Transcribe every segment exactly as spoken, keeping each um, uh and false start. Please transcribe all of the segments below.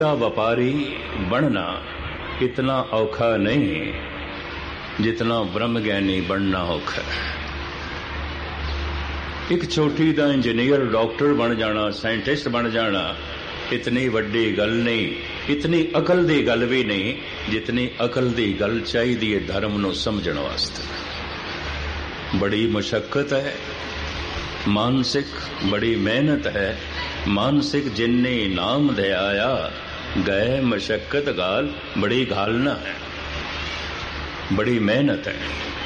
व्यापारी बनना इतना औखा नहीं जितना ब्रह्म ज्ञानी बनना औखा है। एक छोटी दा इंजीनियर डॉक्टर बन जाना, साइंटिस्ट बन जाना इतनी वड्डी गल नहीं, इतनी अकल दी गल भी नहीं जितनी अकल दी गल चाहिए धर्म नूं समझण वास्ते। बड़ी मुशक्कत है, मानसिक बड़ी मेहनत है, मानसिक जिन्ने नाम दे आया गए मशक्कत गाल बड़ी घालना है, बड़ी मेहनत है।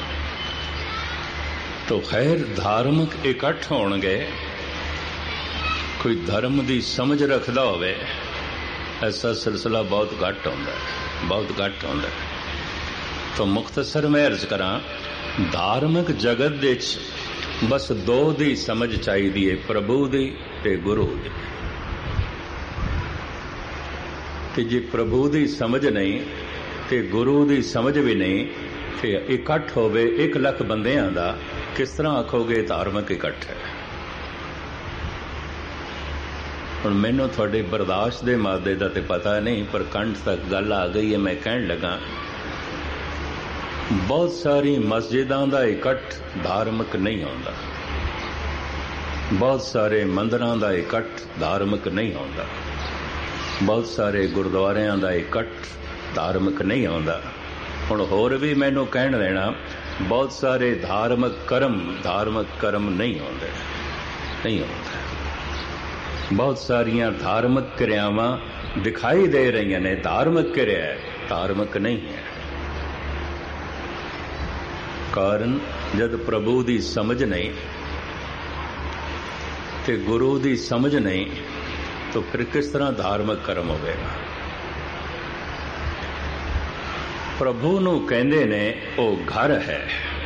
तो खैर धार्मिक इकट्ठ होणगे, कोई धर्म दी समझ रखदा होवे ऐसा सिलसिला बहुत घट होंदा है, बहुत घट होंदा है। तो मुख्तसर मैं अर्ज करा, धार्मिक जगत दे बस दो दी समझ चाहिए, प्रभु दी ते गुरु दी। ते जे प्रभु दी समझ नहीं ते गुरु दी समझ भी नहीं ते इकट्ठ होवे एक लख बंदियां दा, किस तरह आखोगे धार्मिक इकट्ठ है। हुण मैनूं तुहाडे बर्दाश्त दे मादे दा ते पता नहीं, पर कंठ तक गल आ गई है। मैं कहण लगा बहुत सारी मस्जिदां दा इकट्ठ धार्मिक नहीं होंदा, बहुत सारे मंदिरां दा इकट्ठ धार्मिक नहीं होंदा, बहुत सारे गुरुद्वारियां दा इकट्ठ धार्मिक नहीं होंदा। हुण होर भी मैनूं कहण देना, बहुत सारे धार्मिक कर्म धार्मिक कर्म नहीं होंदे, नहीं होंदे। बहुत सारियां धार्मिक क्रियावां दिखाई दे रही ने धार्मिक क्रिया है, धार्मिक नहीं है। कारण जद प्रभु दी समझ नहीं ते गुरु दी समझ नहीं तो फिर किस तरह धार्मिक कर्म होगा। प्रभु नूं कहंदे ने ओ घर है,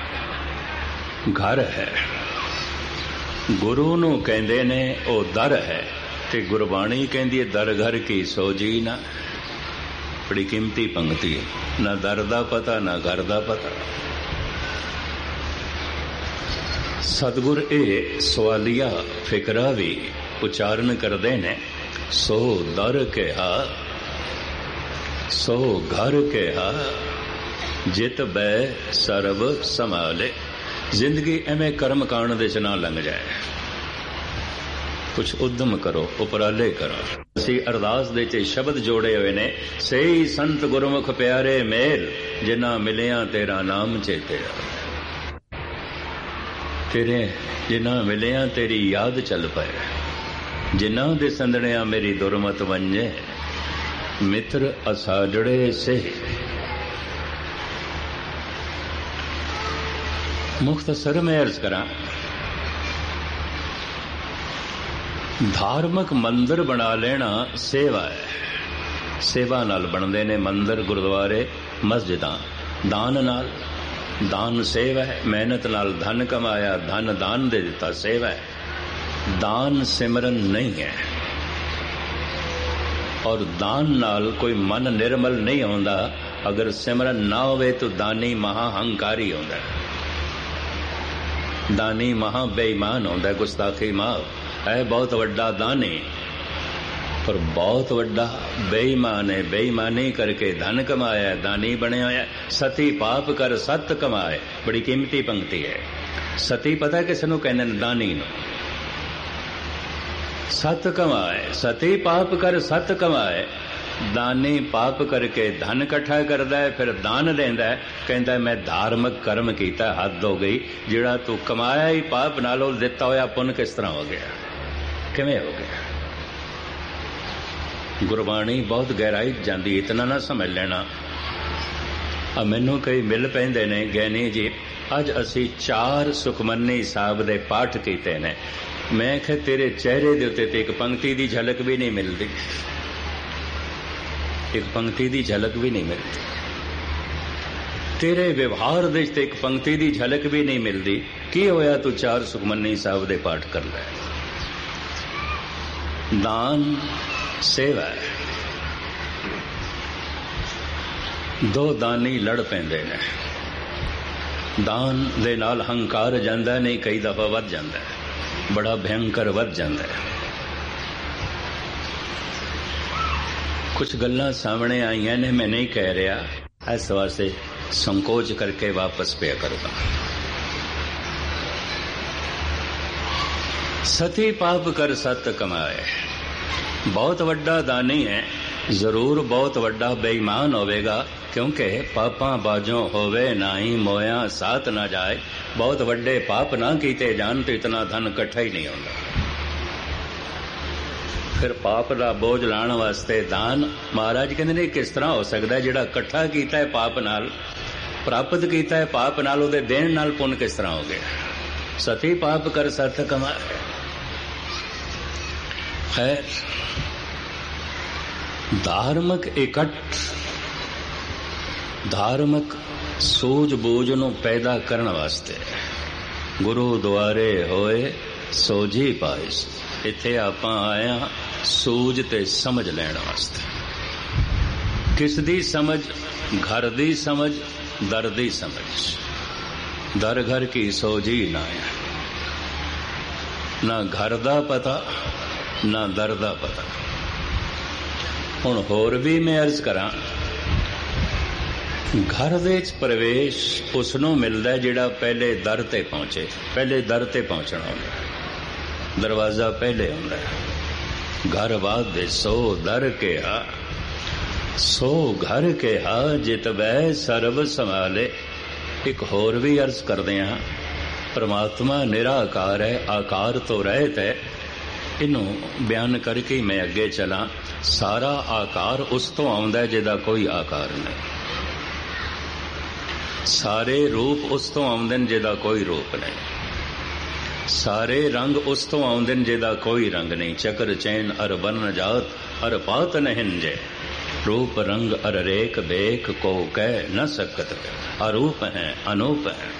घर है। गुरु नूं कहंदे ने ओ दर है, ते गुरबाणी कहंदी है दर घर की सोजी ना। बड़ी कीमती पंक्ति है, ना दर दा पता ना घर दा पता। सतगुर ए सवालिया फिकरा भी उच्चारण करते ने, सो दर कहा सो घर कहा जित बै सर्व संभाले। जिंदगी एवें कर्म कांड दे च ना लंघ जाए, कुछ उद्यम करो, उपराले करो। असी अरदास दे च शब्द जोड़े हुए ने, सही संत गुरमुख प्यारे मेल जिन्ना मिलिया तेरा नाम चेते। तेरे जिन्ना मिलिया तेरी याद चल पाए, जिन्ना दे संदणिया मेरी दुरमत वंजे। मित्र असाजड़े से मुख्तसर में अर्ज करा, धार्मिक मंदिर बना लेना सेवा है। सेवा नाल बनते ने मंदिर, गुरुद्वारे, मस्जिदां। दान नाल, दान सेवा है। मेहनत नाल धन कमाया, धन दान दे दिता, सेवा है। दान सिमरन नहीं है। और दान नाल कोई मन निर्मल नहीं होता। अगर सिमरन ना होवे तो दानी महाहंकारी होता है, दानी महा बेईमान होता है, गुस्ताखी माफ है। बहुत वड्डा दानी पर बहुत वड्डा बेईमान है। बेईमानी करके धन कमाया, दानी बने होया। सती पाप कर सत कमाए, बड़ी कीमती पंक्ति है। सती पता किस नूं कहंदे ने? दानी नूं। सत कमाए, सती पाप कर सत कमाए। दानी पाप करके धन इकट्ठा करदा है, फिर दान देंदा है, कहंदा है मैं धार्मिक कर्म कीता, हद हो गई। जिहड़ा तू कमाया ही पाप नालों दिता होया पुन किस तरह हो गया, किवें हो गया? गुरबाणी बहुत गहराई जाती, इतना ना समझ लेना। आ मैनू कई मिल पैंदे ने, गैनी जी अज असी चार सुखमनी साहब दे पाठ कीते ने। मैं कहा तेरे चेहरे दे उत्ते ते एक पंक्ति दी झलक भी नहीं मिलती, एक पंक्ति दी झलक भी नहीं मिलती। तेरे व्यवहार दे ते एक पंक्ति दी झलक भी नहीं मिलती। की होया तू चार सुखमनी साहब दे पाठ कर लै। दान सेवा है। दो दानी लड़ पैंदे ने, दान दे नाल हंकार जांदा नहीं, कई दफा वध जांदा है, बड़ा भयंकर वध जांदा है। कुछ गल्लां सामने आईयां ने, मैं नहीं कह रहा, इस वास्ते संकोच करके वापस पे करूंगा। सती पाप कर सत कमाए, बहुत वड्डा दानी है, जरूर बहुत वड्डा बेईमान होवेगा, क्योंकि पापां बाजों होवे नाही मोया साथ ना जाए। बहुत वड्डे पाप ना कीते जान तो इतना धन इकट्ठा ही नहीं होता। फिर पाप का बोझ लाने वास्ते दान, महाराज कहते ने किस तरह हो सकता है, जिहड़ा इकट्ठा कीता है पाप नाल, प्राप्त कीता है पाप नाल, उहदे देण नाल पुण्य किस तरह हो गया। सती पाप कर सत कमाए। खैर, धार्मिक इकट्ठ, धार्मिक सूझ-बूझ नूं पैदा करने वास्ते गुरु द्वारे होए सोझी पाइस। इत्थे आपां आए हां सूझ ते समझ लैण वास्ते। किस दी समझ? घर दी समझ, दर दी समझ। दर घर की सोझी ना है, ना घर दा पता ना दर दा पता। हुण होर भी मैं अर्ज करां, घर दे च प्रवेश उसनों मिलदा जिहड़ा पहले दर ते पहुंचे। पहले दर ते पहुंचना होंदा, दरवाजा पहले होंदा। घर वादे सो दर के हा, सो घर के हा, जित वै सर्व संभाले। एक होर भी अर्ज करदे हां, परमात्मा निराकार है, आकार तो रहत है। इनू बयान करके मैं अगे चला। सारा आकार उस तो आउंदा जिहदा कोई आकार नहीं, सारे रूप उस तो आउंदे जिहदा कोई रूप नहीं, सारे रंग उस तो आउंदे जिहदा कोई रंग नहीं। चक्र चैन अर बन जात अर पात नहिंजे, रूप रंग अर रेख बेख को कह न सकत। अरूप है अनूप है,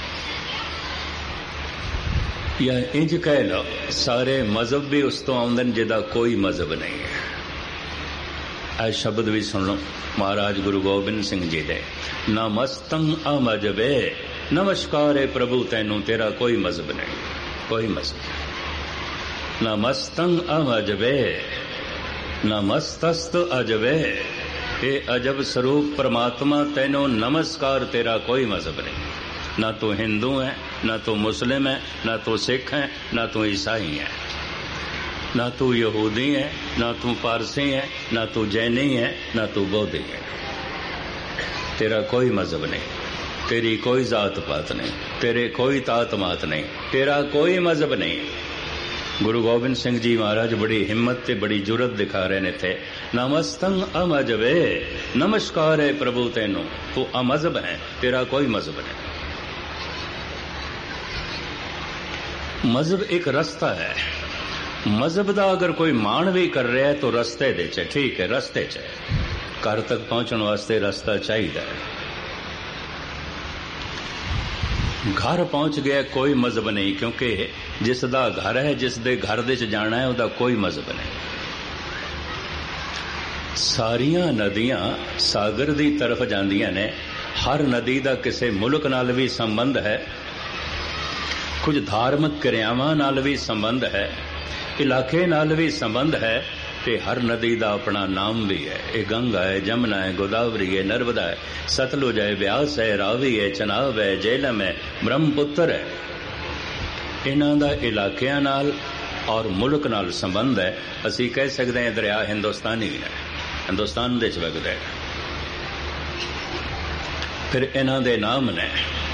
या इंज कह लो सारे मजहब भी उस तो आउंदे जिहदा कोई मजहब नहीं है। ऐ शब्द भी सुन लो महाराज गुरु गोबिंद सिंह जी दे। नमस्तं अमजबे, नमस्कार है प्रभु तैनू, तेरा कोई मजहब नहीं, कोई मजहब। नमस्तं अमजबे, नमस्तस्त अजबे। हे अजब स्वरूप परमात्मा, तैनू नमस्कार, तेरा कोई मजहब नहीं। ना तो हिंदू है, ना तो मुस्लिम है, ना तो सिख है, ना तो ईसाई है, ना तू यहूदी है, ना तू पारसी है, ना तू जैनी है, ना तू बौद्धि है। तेरा कोई मजहब नहीं, तेरी कोई जात पात नहीं, तेरे कोई तात मात नहीं, तेरा कोई मजहब नहीं। गुरु गोबिंद सिंह जी महाराज बड़ी हिम्मत ते बड़ी जुरत दिखा रहे ने थे। नमस्तं अमजबे, नमस्कार है प्रभु तेनू, तू अमजहब है, तेरा कोई मजहब नहीं। मजहब एक रास्ता है। मजहब का अगर कोई मान भी कर रहा है तो रस्ते दे च, ठीक है, रस्ते च घर तक पहुंचने वास्ते रास्ता चाहिए। घर पहुंच गया कोई मजहब नहीं, क्योंकि जिसदा घर है, जिस दे घर दे च जाना है, उसदा कोई मजहब नहीं। सारिया नदियां सागर दी तरफ जांदियां ने। हर नदी का किसी मुल्क नाल भी संबंध है, कुछ धार्मिक क्रियावां नाल भी संबंध है, इलाके नाल भी संबंध है, ते हर नदी का अपना नाम भी है। ये गंगा है, जमुना है, गोदावरी है, नर्मदा है, सतलुज है, ब्यास है, रावी है, चनाब है, झेलम है, ब्रह्मपुत्र है। इन्हां दा इलाकियां नाल और मुल्क नाल संबंध है। असी कह सकते हैं दरिया हिंदुस्तानी है, हिंदुस्तान दे च वगदा है। फिर इन्हां दे नाम ने।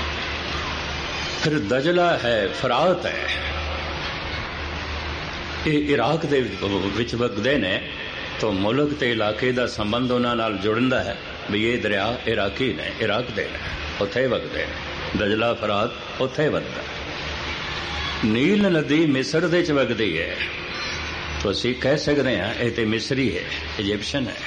फिर दजला है, फरात है, ये इराक दे विच वगदे ने, तो मुल्क ते इलाके दा संबंध उन्हां नाल जुड़दा है भी ये दरिया इराकी ने, इराक दे ने, उत्थे वगदे ने। दजला फरात उत्थे वगदा। नील नदी मिस्र दे च वगदी है, तो असीं कह सकते हैं ये ते मिस्री है, इजिप्शियन है,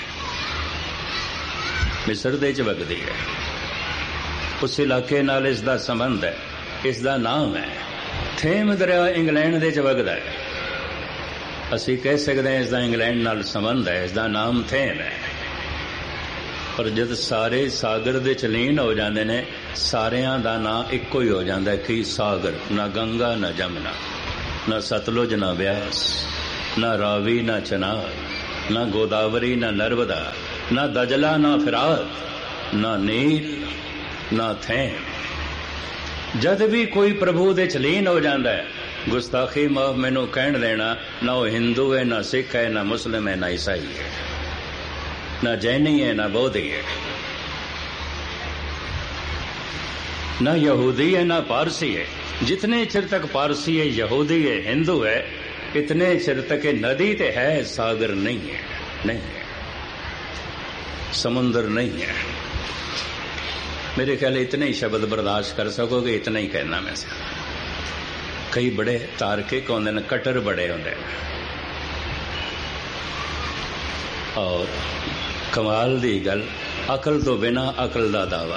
मिस्र दे च वगदी है। उस इलाके नाल इसदा संबंध है, इसदा नाम है। थेम दरिया इंग्लैंड दे च वगदा है, असी कह सकते हैं इसका इंग्लैंड नाल संबंध है, इसका नाम थेम है। पर जब सारे सागर दे चलीन हो जाते हैं, सारियां दा नाम इक्को ही हो जाता है कि सागर। ना गंगा ना जमुना, ना सतलुज ना ब्यास, ना रावी ना चनाब, ना गोदावरी ना नर्मदा, ना दजला ना फिरात, ना नील ना थैम। जद भी कोई प्रभु दे च लीन हो जाता है, गुस्ताखी माफ मैनू कहन देना, ना वो हिंदू है, ना सिख है, ना मुस्लिम है, ना ईसाई है, ना जैनी है, ना बौद्धि है, ना यहूदी है, ना पारसी है। जितने चिर तक पारसी है, यहूदी है, हिंदू है, इतने चिर तक नदी ते है, सागर नहीं है, नहीं है, समुंदर नहीं है। मेरे ख्याल इतने ही शब्द बर्दाश्त कर सकोगे, इतना ही कहना मैं से। कई बड़े तार्किक होंदे ने, कट्टर बड़े होंदे ने, और कमाल दी गल, अकल तो बिना अकल दा दावा।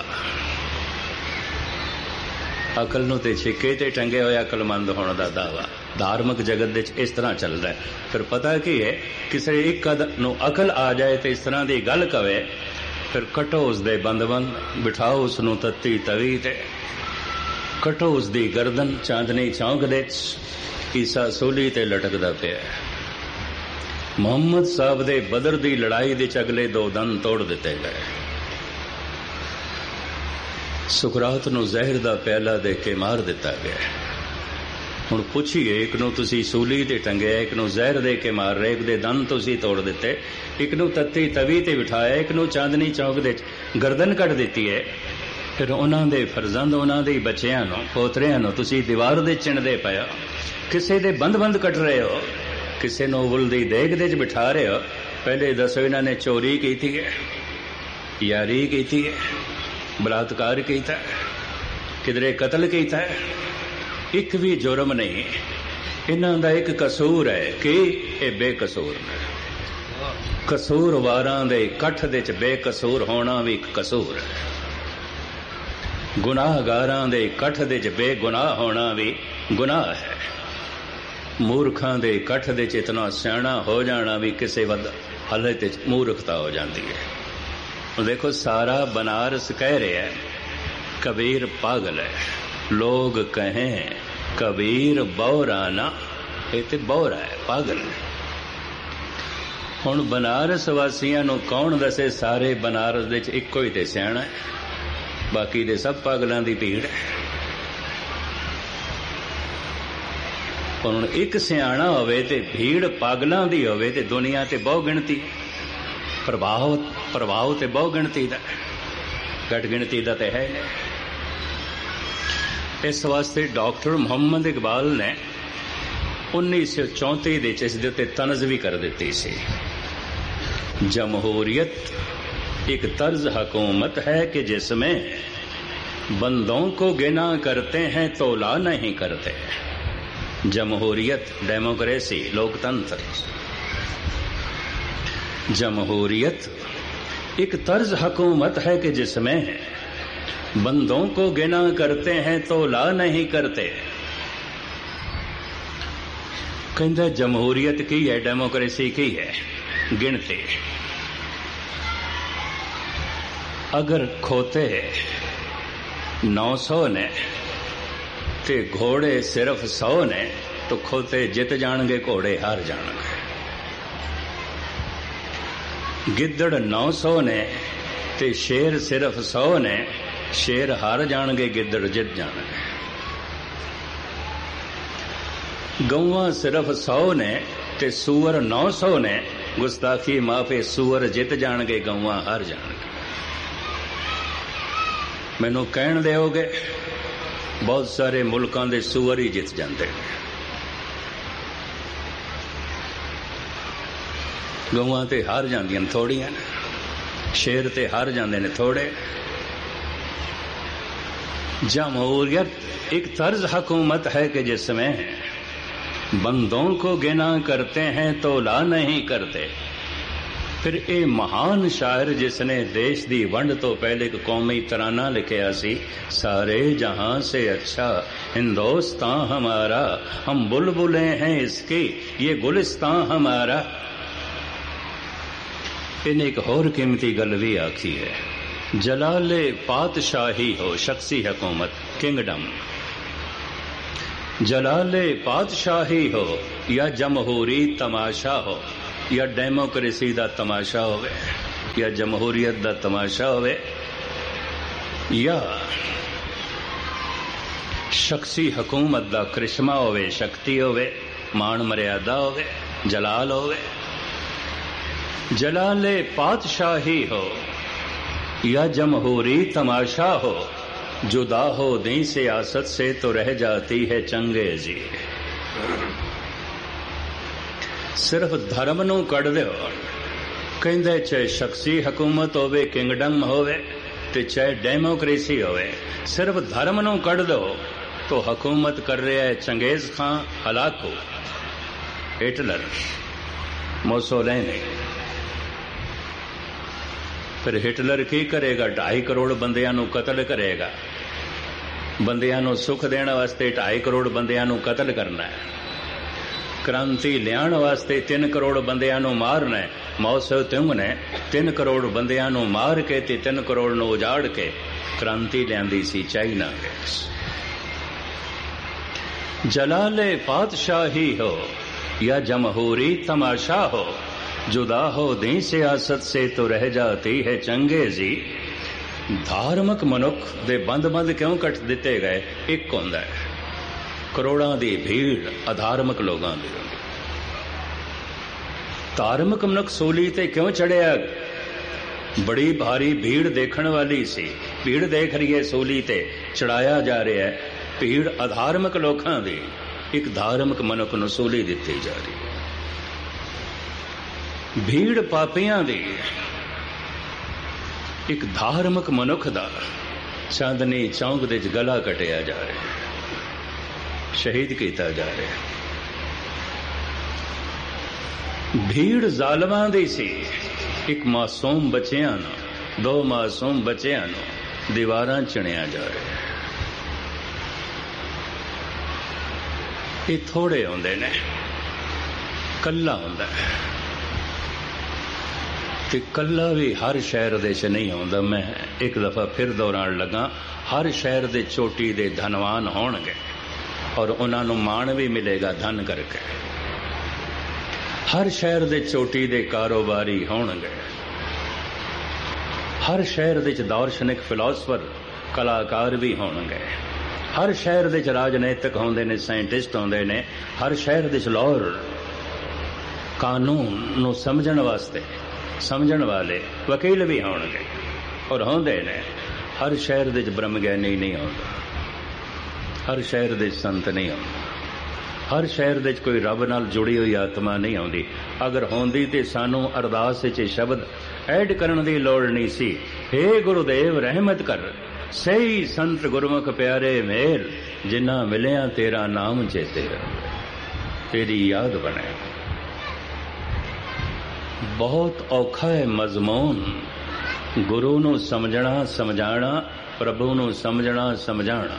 अकल नूं ते छिके ते टंगे होए अकलमंद होने का दावा धार्मिक जगत दे इस तरह चल रहा है। फिर पता की है, किसी एक नूं अकल आ जाए तो इस तरह की गल कवे, फिर कटो उसदे बंद-बंद, बिठाओ उसनूं तत्ती तवी ते, कटो उसदी गर्दन चांदनी चौंक दे, ईसा सूली ते लटकदा पिया। मुहम्मद साहब दे बदर दी लड़ाई दे अगले दो दंद तोड़ दिते गए। सुकरात नूं जहर दा प्याला दे के मार दिता गया। हुण पुछिए, एक नूं तुसीं सूली ते टंगिया, एक नूं जहर दे के मार रहे, एक दे दंद तुसीं तोड़ दिते, एक नूं तत्ती तवी ते बिठाया, एक नूं चांदनी चौक दे गर्दन कट दिती है। फिर उन्हां दे फरजंद, उन्हां दे बच्चियां नूं, पोतरियां नूं तुसीं दीवार दे चिणदे पिया, किसे दे बंद बंद कट रहे हो, किसे नूं उबल दी देग दे च बिठा रहे हो। पहले दसो, इन्हां ने चोरी कीती है, यारी कीती है, बलात्कार किया, किधरे कतल किया, एक भी जुर्म नहीं। इन्हां दा एक कसूर है कि ये बेकसूर ने। कसूरवारां दे कठ दे च बेकसूर होना भी एक कसूर है, गुनाहगारां दे कठ दे च बेगुनाह होना भी गुनाह है, मूर्खां दे कठ दे च इतना सियाणा हो जाना भी किसी वद हालत च मूर्खता हो जाती है। देखो, सारा बनारस कह रहे हैं कबीर पागल है, लोग कहें कबीर बौराना, ये तो बौरा है, पागल है। हुण बनारस वासियां नूं कौन दसे, सारे बनारस दे च इक्को ही ते सियाणा है, बाकी दे सब पागलां दी भीड़ है। हुण एक सियाणा होवे ते भीड़ पागलां दी होवे ते दुनिया ते बहु गिणती, प्रभाव प्रभाव ते बहु गिणती दा, घट गिणती दा ते है नहीं। इस वास्ते डॉक्टर मुहम्मद इकबाल ने उन्नीस सौ चौंती इस दे उत्ते तनज भी कर दी सी। जमहूरियत एक तर्ज हुकूमत है कि जिसमें बंदों को गिना करते हैं, तोला नहीं करते। जमहूरियत, डेमोक्रेसी, लोकतंत्र। जमहूरियत एक तर्ज हुकूमत है कि जिसमें बंदों को गिना करते हैं, तोला नहीं करते। कहता जमहूरियत की है, डेमोक्रेसी की है, गिनते। अगर खोते नौ सौ ने ते घोड़े सिर्फ सौ ने, तो खोते जित जाणगे, घोड़े हार जाणगे। गिद्दड़ नौ सौ ने ते शेर सिर्फ सौ ने, शेर हार जाणगे, गिद्दड़ जित जाणगे। गौवां सिर्फ सौ ने ते सूअर नौ सौ ने, गुस्ताखी माफे, सूअर जित जाणगे, गौवां हार जाणगे। मैनू कहण दिओगे, बहुत सारे मुल्कां दे सूअर ही जित जांदे, गौवां ते हार जांदियां थोड़ियां, शेर ते हार जांदे ने थोड़े। जमहूरियत एक तर्ज हुकूमत है कि जिसमें बंदों को गिना करते हैं, तोला नहीं करते। फिर ये महान शायर जिसने देश दी वंड तो पहले एक कौमी तराना लिखिया सी, सारे जहां से अच्छा हिंदुस्तान हमारा, हम बुलबुलें हैं इसकी, ये गुलिस्तान हमारा। इन्हें एक और कीमती गल भी आखी है, जलाले पातशाही हो, शख्सी हुकूमत, किंगडम। जलाले पातशाही हो या जमहूरी तमाशा हो, या डेमोक्रेसी का तमाशा होवे, या जमहूरीयत का तमाशा होवे, या शख्सी हुकूमत का करिश्मा होवे, शक्ति होवे, मान मर्यादा होवे, जलाल होवे, जलाले पातशाही हो या जमहूरी तमाशा हो, जुदा हो दी सियासत से तो रह जाती है चंगेजी। सिर्फ धर्म नूं कढ़ दिओ, कहंदे चाहे शख्सी हुकूमत होवे, किंगडम होवे ते चाहे डेमोक्रेसी होवे, सिर्फ धर्म नूं कढ़ दो तो हुकूमत कर रहा है चंगेज खां, हलाकू, हिटलर, मोसोलिनी। फिर हिटलर की करेगा? ढाई करोड़ बंदियां नूं कतल करेगा। बंदियां नूं सुख देने वास्ते ढाई करोड़ बंदियां नूं कतल करना है। क्रांति लियाण वास्ते तीन करोड़ बंदियां नूं मारना है। माओ से तुंग ने तीन करोड़ बंदियां नूं मार के ते तीन करोड़ नूं उजाड़ के क्रांति लियांदी सी चाइना विच। जलाले पातशाही हो या जमहूरी तमाशा हो, जुदा हो दी सियासत से तो रह जाती है चंगेजी। धार्मिक मनुख दे बंद बंद क्यों कट दिते गए? एक होंदा है करोड़ां दी भीड़ अधार्मिक लोगां दी। धार्मिक मनुख सूली ते क्यों चढ़िया? बड़ी भारी भीड़ देखण वाली सी, भीड़ देख रही है सूली ते, चढ़ाया जा रहा है। भीड़ अधार्मिक लोकां दी, एक धार्मिक मनुख नूं सूली दित्ती जा रही है। भीड़ पापियां दी, एक धार्मिक मनुख दा चांदनी चौंक दे गला कटिया जा रहा है, शहीद किया जा रहा है। भीड़ जालमां दी सी, एक मासूम बच्चियां नूं, दो मासूम बच्चियां नूं दीवारां चिणिया जा रहा है। ये थोड़े होंदे ने, कल्ला होंदा है ते कल्ला भी हर शहर दे च नहीं होंदा। मैं एक दफा फिर दोहराण लगा, हर शहर दे चोटी दे धनवान होणगे और उन्होंने मान भी मिलेगा धन करके। हर शहर दे चोटी दे कारोबारी होणगे, हर शहर दे दार्शनिक फिलोसफर कलाकार भी होणगे, हर शहर दे राजनीतिक होंदे ने, साइंटिस्ट होंदे ने, हर शहर दे लॉयर कानून नूं समझण वास्ते समझण वाले वकील भी होणगे और होंदे ने। हर शहर दे ब्रह्म ज्ञानी नहीं होंदा, हर शहर दे संत नहीं होंदा, हर शहर दे कोई रब नाल जुड़ी हुई आत्मा नहीं आउंदी। अगर होंदी ते सानू अरदास विच शब्द ऐड करन दी लोड़ नहीं सी। हे गुरुदेव रहमत कर, सही संत गुरमुख प्यारे मेल, जिन्ना मिलिया तेरा नाम चेते, तेरी याद बने। बहुत औखा है मजमून, गुरु नू समझना समझाना, प्रभु नू समझना समझाना,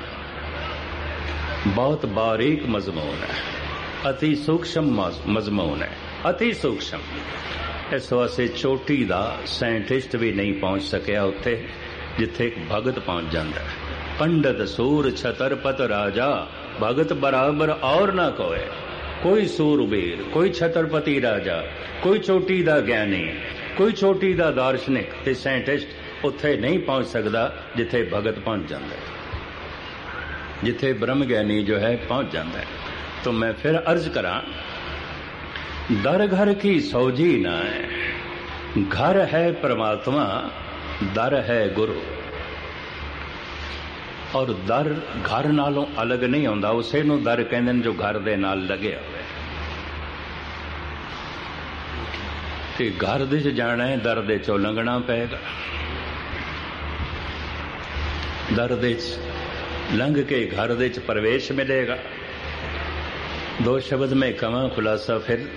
बहुत बारीक मजमून है, अति सूक्ष्म मजमून है, अति सूक्ष्म। इस वास्ते चोटी दा साइंटिस्ट भी नहीं पहुंच सकिया उत्थे जिथे एक भगत पहुंच जाता है। पंडित सूर छतरपत राजा, भगत बराबर और ना कोई। कोई सूरबीर, कोई छतरपति राजा, कोई चोटी दा ज्ञानी, कोई चोटी दा दार्शनिक ते साइंटिस्ट उत्थे नहीं पहुंच सकता जिथे भगत पहुंच जाता है, जिथे ब्रह्म ज्ञानी जो है पहुंच जाता है। तो मैं फिर अर्ज करा, दर घर की सौजी ना है, घर है परमात्मा, दर है गुरु। और दर घर नालों अलग नहीं होंदा, उसे नूं दर कहंदे ने जो घर दे नाल लगे होवे। ते घर दे च जाना है, दर दे चों लंघना पेगा। दर दे च लंघ के घर दे च प्रवेश मिलेगा। दो शब्द में कवां खुलासा फिर,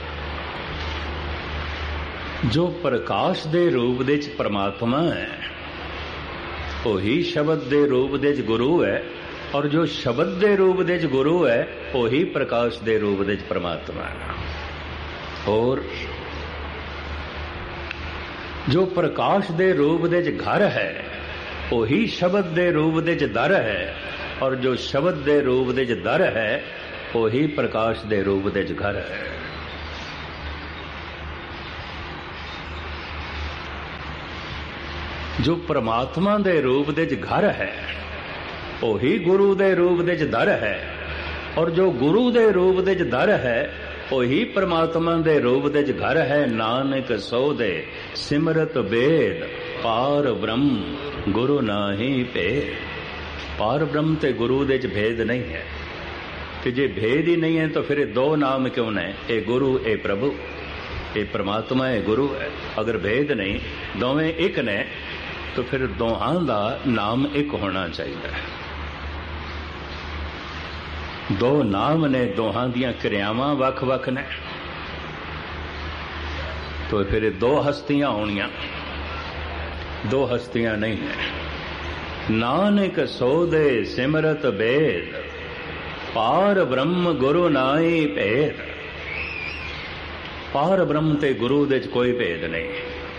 जो प्रकाश दे रूप दे च परमात्मा है, वही शब्द दे रूप दे च गुरु है, और जो शब्द दे रूप दे च गुरु है वही प्रकाश दे रूप दे च परमात्मा है। और जो प्रकाश दे रूप दे च घर है वही शब्द दे रूप दे च दर है, और जो शब्द दे रूप दे च दर है वही प्रकाश दे रूप दे च घर है। ਜੋ ਪਰਮਾਤਮਾ ਦੇ ਰੂਪ ਦੇ ਵਿੱਚ ਘਰ ਹੈ ਉਹੀ ਗੁਰੂ ਦੇ ਰੂਪ ਦੇ ਵਿੱਚ ਦਰ ਹੈ, ਔਰ ਜੋ ਗੁਰੂ ਦੇ ਰੂਪ ਦੇ ਵਿੱਚ ਦਰ ਹੈ ਉਹੀ ਪਰਮਾਤਮਾ ਦੇ ਰੂਪ ਦੇ ਵਿੱਚ ਘਰ ਹੈ। ਨਾਨਕ ਸੋ ਦੇ ਸਿਮਰਤ ਬੇਦ ਪਾਰ ਬ੍ਰਹਮ ਗੁਰੂ ਨਾਹੀ ਭੇਦ। ਪਾਰ ਬ੍ਰਹਮ ਤੇ ਗੁਰੂ ਦੇ ਵਿੱਚ ਭੇਦ ਨਹੀਂ ਹੈ, ਤੇ ਜੇ ਭੇਦ ਹੀ ਨਹੀਂ ਹੈ ਤਾਂ ਫਿਰ ਇਹ ਦੋ ਨਾਮ ਕਿਉਂ ਨੇ? ਇਹ ਗੁਰੂ, ਇਹ ਪ੍ਰਭੂ, ਇਹ ਪਰਮਾਤਮਾ, ਇਹ ਗੁਰੂ ਹੈ। ਅਗਰ ਭੇਦ ਨਹੀਂ, ਦੋਵੇਂ ਇੱਕ ਨੇ, ਤਾਂ ਫਿਰ ਦੋਹਾਂ ਦਾ ਨਾਮ ਇੱਕ ਹੋਣਾ ਚਾਹੀਦਾ ਹੈ। ਦੋ ਨਾਮ ਨੇ, ਦੋਹਾਂ ਦੀਆਂ ਕਿਰਿਆਵਾਂ ਵੱਖ-ਵੱਖ ਨੇ, ਤਾਂ ਫਿਰ ਇਹ ਦੋ ਹਸਤੀਆਂ ਹੋਣੀਆਂ, ਦੋ ਹਸਤੀਆਂ ਨਹੀਂ ਨੇ। ਨਾਨਕ ਸੋ ਦੇ ਸਿਮਰਤ ਬੇਦ ਪਾਰ ਬ੍ਰਹਮ ਗੁਰੂ ਨਾਹੀ ਭੇਦ। ਪਾਰ ਬ੍ਰਹਮ ਤੇ ਗੁਰੂ ਦੇ ਚ ਕੋਈ ਭੇਦ ਨਹੀਂ।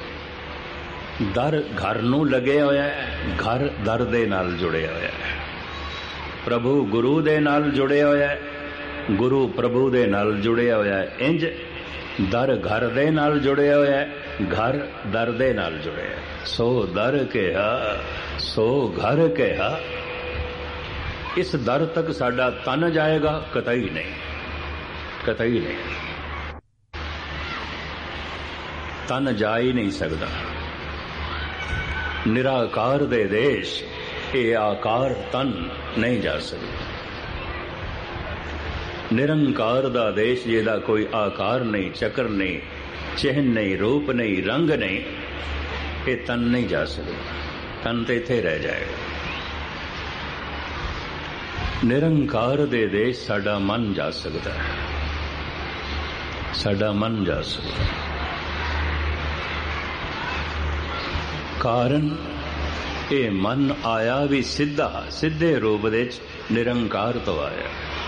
ਦਰ ਘਰ ਨੂੰ ਲੱਗਿਆ ਹੋਇਆ ਹੈ, ਘਰ ਦਰ ਦੇ ਨਾਲ ਜੁੜਿਆ ਹੋਇਆ ਹੈ। ਪ੍ਰਭੂ ਗੁਰੂ ਦੇ ਨਾਲ ਜੁੜਿਆ ਹੋਇਆ ਹੈ, ਗੁਰੂ ਪ੍ਰਭੂ ਦੇ ਨਾਲ ਜੁੜਿਆ ਹੋਇਆ ਹੈ। ਇੰਜ ਦਰ ਘਰ ਦੇ ਨਾਲ ਜੁੜਿਆ ਹੋਇਆ ਹੈ, ਘਰ ਦਰ ਦੇ ਨਾਲ ਜੁੜਿਆ ਹੈ। ਸੋ ਦਰ ਕਿਹਾ, ਸੋ ਘਰ ਕਿਹਾ। ਇਸ ਦਰ ਤੱਕ ਸਾਡਾ ਤਨ ਜਾਏਗਾ? ਕਤਈ ਨਹੀਂ, ਕਤਈ ਨਹੀਂ। ਤਨ ਜਾ ਹੀ ਨਹੀਂ ਸਕਦਾ। ਨਿਰਾਕਾਰ ਦੇ ਦੇਸ਼ ਇਹ ਆਕਾਰ ਤਨ ਨਹੀਂ ਜਾ ਸਕਦਾ। ਨਿਰੰਕਾਰ ਦਾ ਦੇਸ਼ ਜਿਹਦਾ ਕੋਈ ਆਕਾਰ ਨਹੀਂ, ਚੱਕਰ ਨਹੀਂ, ਚਿਹਨ ਨਹੀਂ, ਰੂਪ ਨਹੀਂ, ਰੰਗ ਨਹੀਂ, ਇਹ ਤਨ ਨਹੀਂ ਜਾ ਸਕਦਾ। ਤਨ ਤੇ ਇੱਥੇ ਰਹਿ ਜਾਏਗਾ। ਨਿਰੰਕਾਰ ਦੇ ਦੇਸ਼ ਸਾਡਾ ਮਨ ਜਾ ਸਕਦਾ ਹੈ, ਸਾਡਾ ਮਨ ਜਾ ਸਕਦਾ। ਕਾਰਨ ਇਹ ਮਨ ਆਇਆ ਵੀ ਸਿੱਧਾ, ਸਿੱਧੇ ਰੂਪ ਦੇ ਵਿੱਚ ਨਿਰੰਕਾਰ ਤੋਂ ਆਇਆ।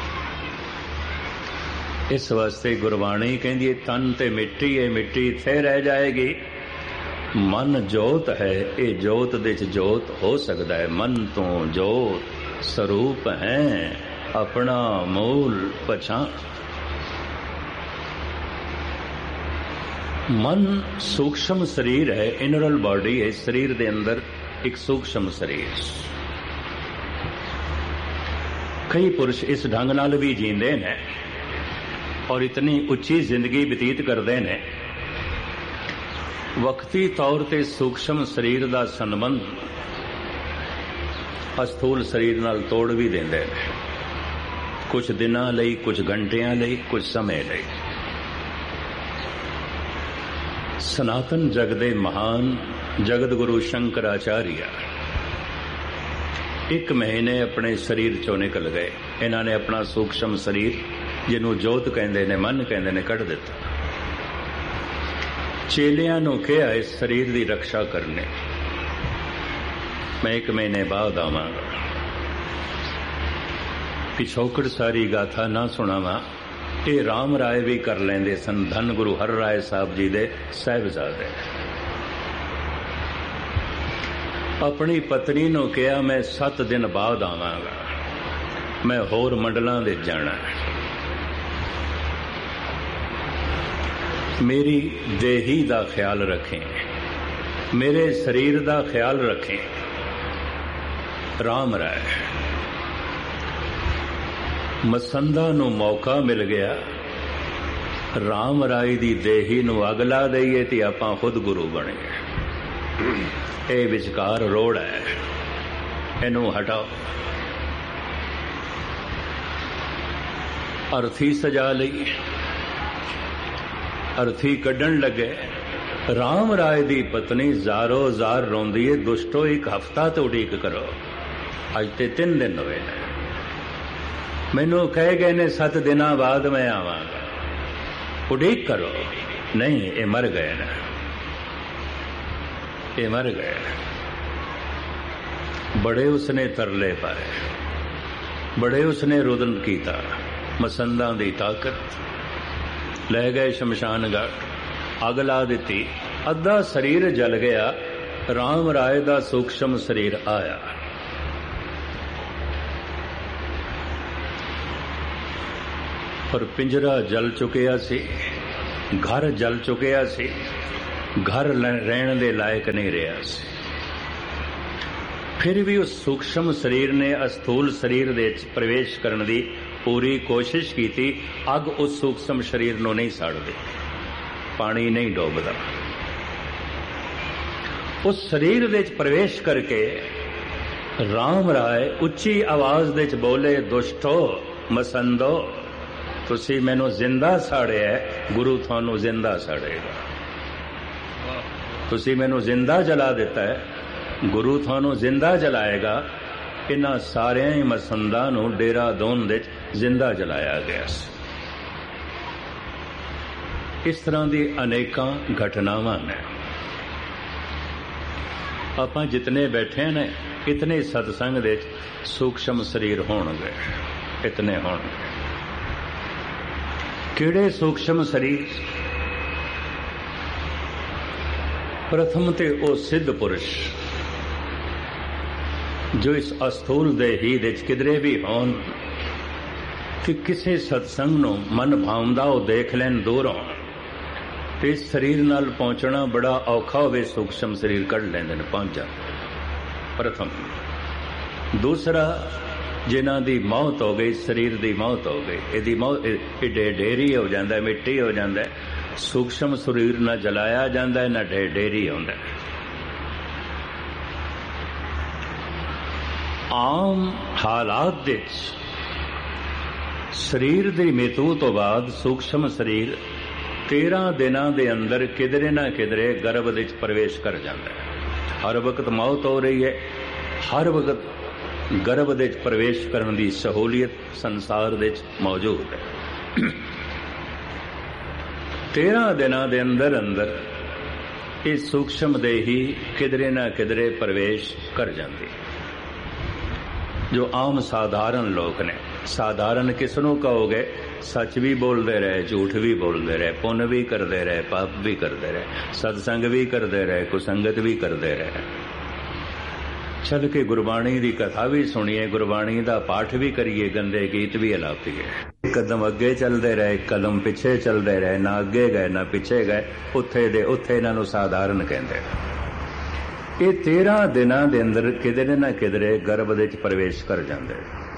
ਇਸ ਵਾਸਤੇ ਗੁਰਬਾਣੀ ਕਹਿੰਦੀ ਹੈ ਤਨ ਤੇ ਮਿੱਟੀ ਹੈ, ਮਿੱਟੀ ਇੱਥੇ ਰਹਿ ਜਾਏਗੀ। ਮਨ ਜੋਤ ਹੈ, ਇਹ ਜੋਤ ਦੇ ਵਿੱਚ ਜੋਤ ਹੋ ਸਕਦਾ ਹੈ। ਮਨ ਤੋਂ ਜੋਤ ਸਰੂਪ ਹੈ, ਆਪਣਾ ਮੂਲ ਪਛਾਣ। ਮਨ ਸੂਖਸ਼ਮ ਸਰੀਰ ਹੈ, ਇਨਰਲ ਬਾਡੀ ਹੈ। ਸਰੀਰ ਦੇ ਅੰਦਰ ਇੱਕ ਸੂਖਸ਼ਮ ਸਰੀਰ। ਕਈ ਪੁਰਸ਼ ਇਸ ਢੰਗ ਨਾਲ ਵੀ ਜੀਂਦੇ ਨੇ ਔਰ ਇਤਨੀ ਉੱਚੀ ਜ਼ਿੰਦਗੀ ਬਤੀਤ ਕਰਦੇ ਨੇ, ਵਕਤੀ ਤੌਰ ਤੇ ਸੂਖਸ਼ਮ ਸਰੀਰ ਦਾ ਸੰਬੰਧ ਅਸਥੂਲ ਸਰੀਰ ਨਾਲ ਤੋੜ ਵੀ ਦਿੰਦੇ ਨੇ, ਕੁਝ ਦਿਨਾਂ ਲਈ, ਕੁਝ ਘੰਟਿਆਂ ਲਈ, ਕੁਝ ਸਮੇਂ ਲਈ। ਸਨਾਤਨ ਜਗ ਦੇ ਮਹਾਨ ਜਗਤ ਗੁਰੂ ਸ਼ੰਕਰਾਚਾਰੀਆ ਇੱਕ ਮਹੀਨੇ ਆਪਣੇ ਸਰੀਰ ਚੋਂ ਨਿਕਲ ਗਏ। ਇਹਨਾਂ ਨੇ ਆਪਣਾ ਸੂਖਸ਼ਮ ਸਰੀਰ, ਜਿਹਨੂੰ ਜੋਤ ਕਹਿੰਦੇ ਨੇ, ਮਨ ਕਹਿੰਦੇ ਨੇ, ਕੱਢ ਦਿੱਤਾ। ਚੇਲਿਆਂ ਨੂੰ ਕਿਹਾ ਇਸ ਸਰੀਰ ਦੀ ਰੱਖਿਆ ਕਰਨੇ, ਮੈਂ ਇੱਕ ਮਹੀਨੇ ਬਾਅਦ ਆਵਾਂਗਾ। ਪਿਛੋਕੜ ਸਾਰੀ ਗਾਥਾ ਨਾ ਸੁਣਾਵਾਂ, ਇਹ ਰਾਮ ਰਾਏ ਵੀ ਕਰ ਲੈਂਦੇ ਸਨ, ਧੰਨ ਗੁਰੂ ਹਰ ਰਾਏ ਸਾਹਿਬ ਜੀ ਦੇ ਸਾਹਿਬਜ਼ਾਦੇ। ਆਪਣੀ ਪਤਨੀ ਨੂੰ ਕਿਹਾ ਮੈਂ ਸੱਤ ਦਿਨ ਬਾਅਦ ਆਵਾਂਗਾ, ਮੈਂ ਹੋਰ ਮੰਡਲਾਂ ਦੇ ਜਾਣਾ। ਮੇਰੀ ਦੇਹੀ ਦਾ ਖਿਆਲ ਰੱਖੇਂ, ਮੇਰੇ ਸਰੀਰ ਦਾ ਖਿਆਲ ਰੱਖੇਂ। ਰਾਮ ਰਾਏ ਮਸੰਦਾ ਨੂੰ ਮੌਕਾ ਮਿਲ ਗਿਆ, ਰਾਮ ਰਾਏ ਦੀ ਦੇਹੀ ਨੂੰ ਅੱਗ ਲਾ ਦਈਏ ਤੇ ਆਪਾਂ ਖੁਦ ਗੁਰੂ ਬਣ ਗਏ। ਇਹ ਵਿਚਕਾਰ ਰੋੜ ਹੈ, ਇਹਨੂੰ ਹਟਾਓ। ਅਰਥੀ ਸਜਾ ਲਈ, ਅਰਥੀ ਕੱਢਣ ਲੱਗੇ। ਰਾਮ ਰਾਏ ਦੀ ਪਤਨੀ ਜ਼ਾਰੋ ਜ਼ਾਰ ਰੋਂਦੀ ਏ, ਦੁਸ਼ਟੋ ਇੱਕ ਹਫ਼ਤਾ ਤੇ ਉਡੀਕ ਕਰੋ, ਅੱਜ ਤੇ ਤਿੰਨ ਦਿਨ ਹੋਏ ਨੇ। ਮੈਨੂੰ ਕਹਿ ਗਏ ਨੇ ਸੱਤ ਦਿਨਾਂ ਬਾਅਦ ਮੈਂ ਆਵਾਂਗਾ, ਉਡੀਕ ਕਰੋ। ਨਹੀਂ, ਇਹ ਮਰ ਗਏ ਨੇ, ਇਹ ਮਰ ਗਏ। ਬੜੇ ਉਸਨੇ ਤਰਲੇ ਪਾਏ, ਬੜੇ ਉਸਨੇ ਰੁਦਨ ਕੀਤਾ। ਮਸੰਦਾਂ ਦੀ ਤਾਕਤ ਲੈ ਗਏ ਸ਼ਮਸ਼ਾਨ ਘਾਟ, ਅੱਗ ਲਾ ਦਿੱਤੀ, ਅੱਧਾ ਸਰੀਰ ਜਲ ਗਿਆ। ਰਾਮ ਰਾਏ ਦਾ ਸੂਖਸ਼ਮ ਸਰੀਰ ਆਇਆ। ਪਰ ਪਿੰਜਰਾ ਜਲ ਚੁੱਕਿਆ ਸੀ, ਘਰ ਜਲ ਚੁੱਕਿਆ ਸੀ, ਘਰ ਰਹਿਣ ਦੇ ਲਾਇਕ ਨਹੀਂ ਰਿਹਾ ਸੀ। फिर भी उस सूक्ष्म शरीर ने अस्थूल शरीर दे प्रवेश करने की पूरी कोशिश की थी। अग उस सूक्ष्म शरीर को नहीं साड़ती, पानी नहीं डोबदा। उस शरीर दे प्रवेश करके राम राय उच्ची आवाज दे बोले, दुष्टो मसंदो, तुसी मैनू जिंदा साड़िया, गुरु थानू जिंदा साड़ेगा। तुसी मैनू जिंदा जला दिता है, गुरु थानू जिंदा जलाएगा। इन्हां सारे ही मसंदा नू डेरा दोन दे जिंदा जलाया गया। इस तरह की अनेकां घटनावां ने। आपां जितने बैठे ने इतने सत्संग दे सूक्ष्म शरीर होणगे, इतने होणगे। किहड़े सूक्ष्म शरीर? प्रथम ते ओ सिद्ध पुरुष जो इस अस्थूल देही दे किधरे भी होन कि किसी सत्संग नूं मन भावदा ओ देख लैन दूरों, ते इस शरीर नाल पहुंचना बड़ा औखा होवे, सूक्ष्म शरीर कढ़ लैंदे ने, पहुंच जाते। प्रथम। दूसरा, जिन्हां दी मौत हो गई, शरीर दी मौत हो गई, इहदी मौत ढे ढेरी हो जांदा है, मिट्टी हो जांदा है। सूक्ष्म शरीर ना जलाया जांदा है, ना ढे ढेरी होंदा है। आम हालात दे शरीर दी मृत्यु तो बाद सूक्ष्म शरीर तेरह दिनां दे अंदर किधरे ना किधरे गर्भ दे प्रवेश कर जाता है। हर वक्त मौत हो रही है, हर वक्त गर्भ दे प्रवेश करने की सहूलियत संसार दे मौजूद है। तेरह दिनां दे अंदर अंदर इस सूक्ष्म देही किधरे ना किधरे प्रवेश कर जाती। जो आम साधारण लोग ने, साधारण किसनों कहोगे? सच भी बोलते रहे, झूठ भी बोलते रहे, पुण्य भी करते रहे, पाप भी करते रहे, सत्संग भी करते रहे, कुसंगत भी करते रहे, चल के गुरबाणी की कथा भी सुनिए, गुरबाणी का पाठ भी करिए, गंदे गीत भी अलापीए। एक कदम अगे चलते रहे, एक कदम पिछे चलते रहे, ना अगे गए ना पिछे गए, उत्थे दे उत्थे इन्हां साधारण कहते। ये तेरह दिनां दे अंदर किधरे ना किधरे गर्भ दे प्रवेश कर जाते।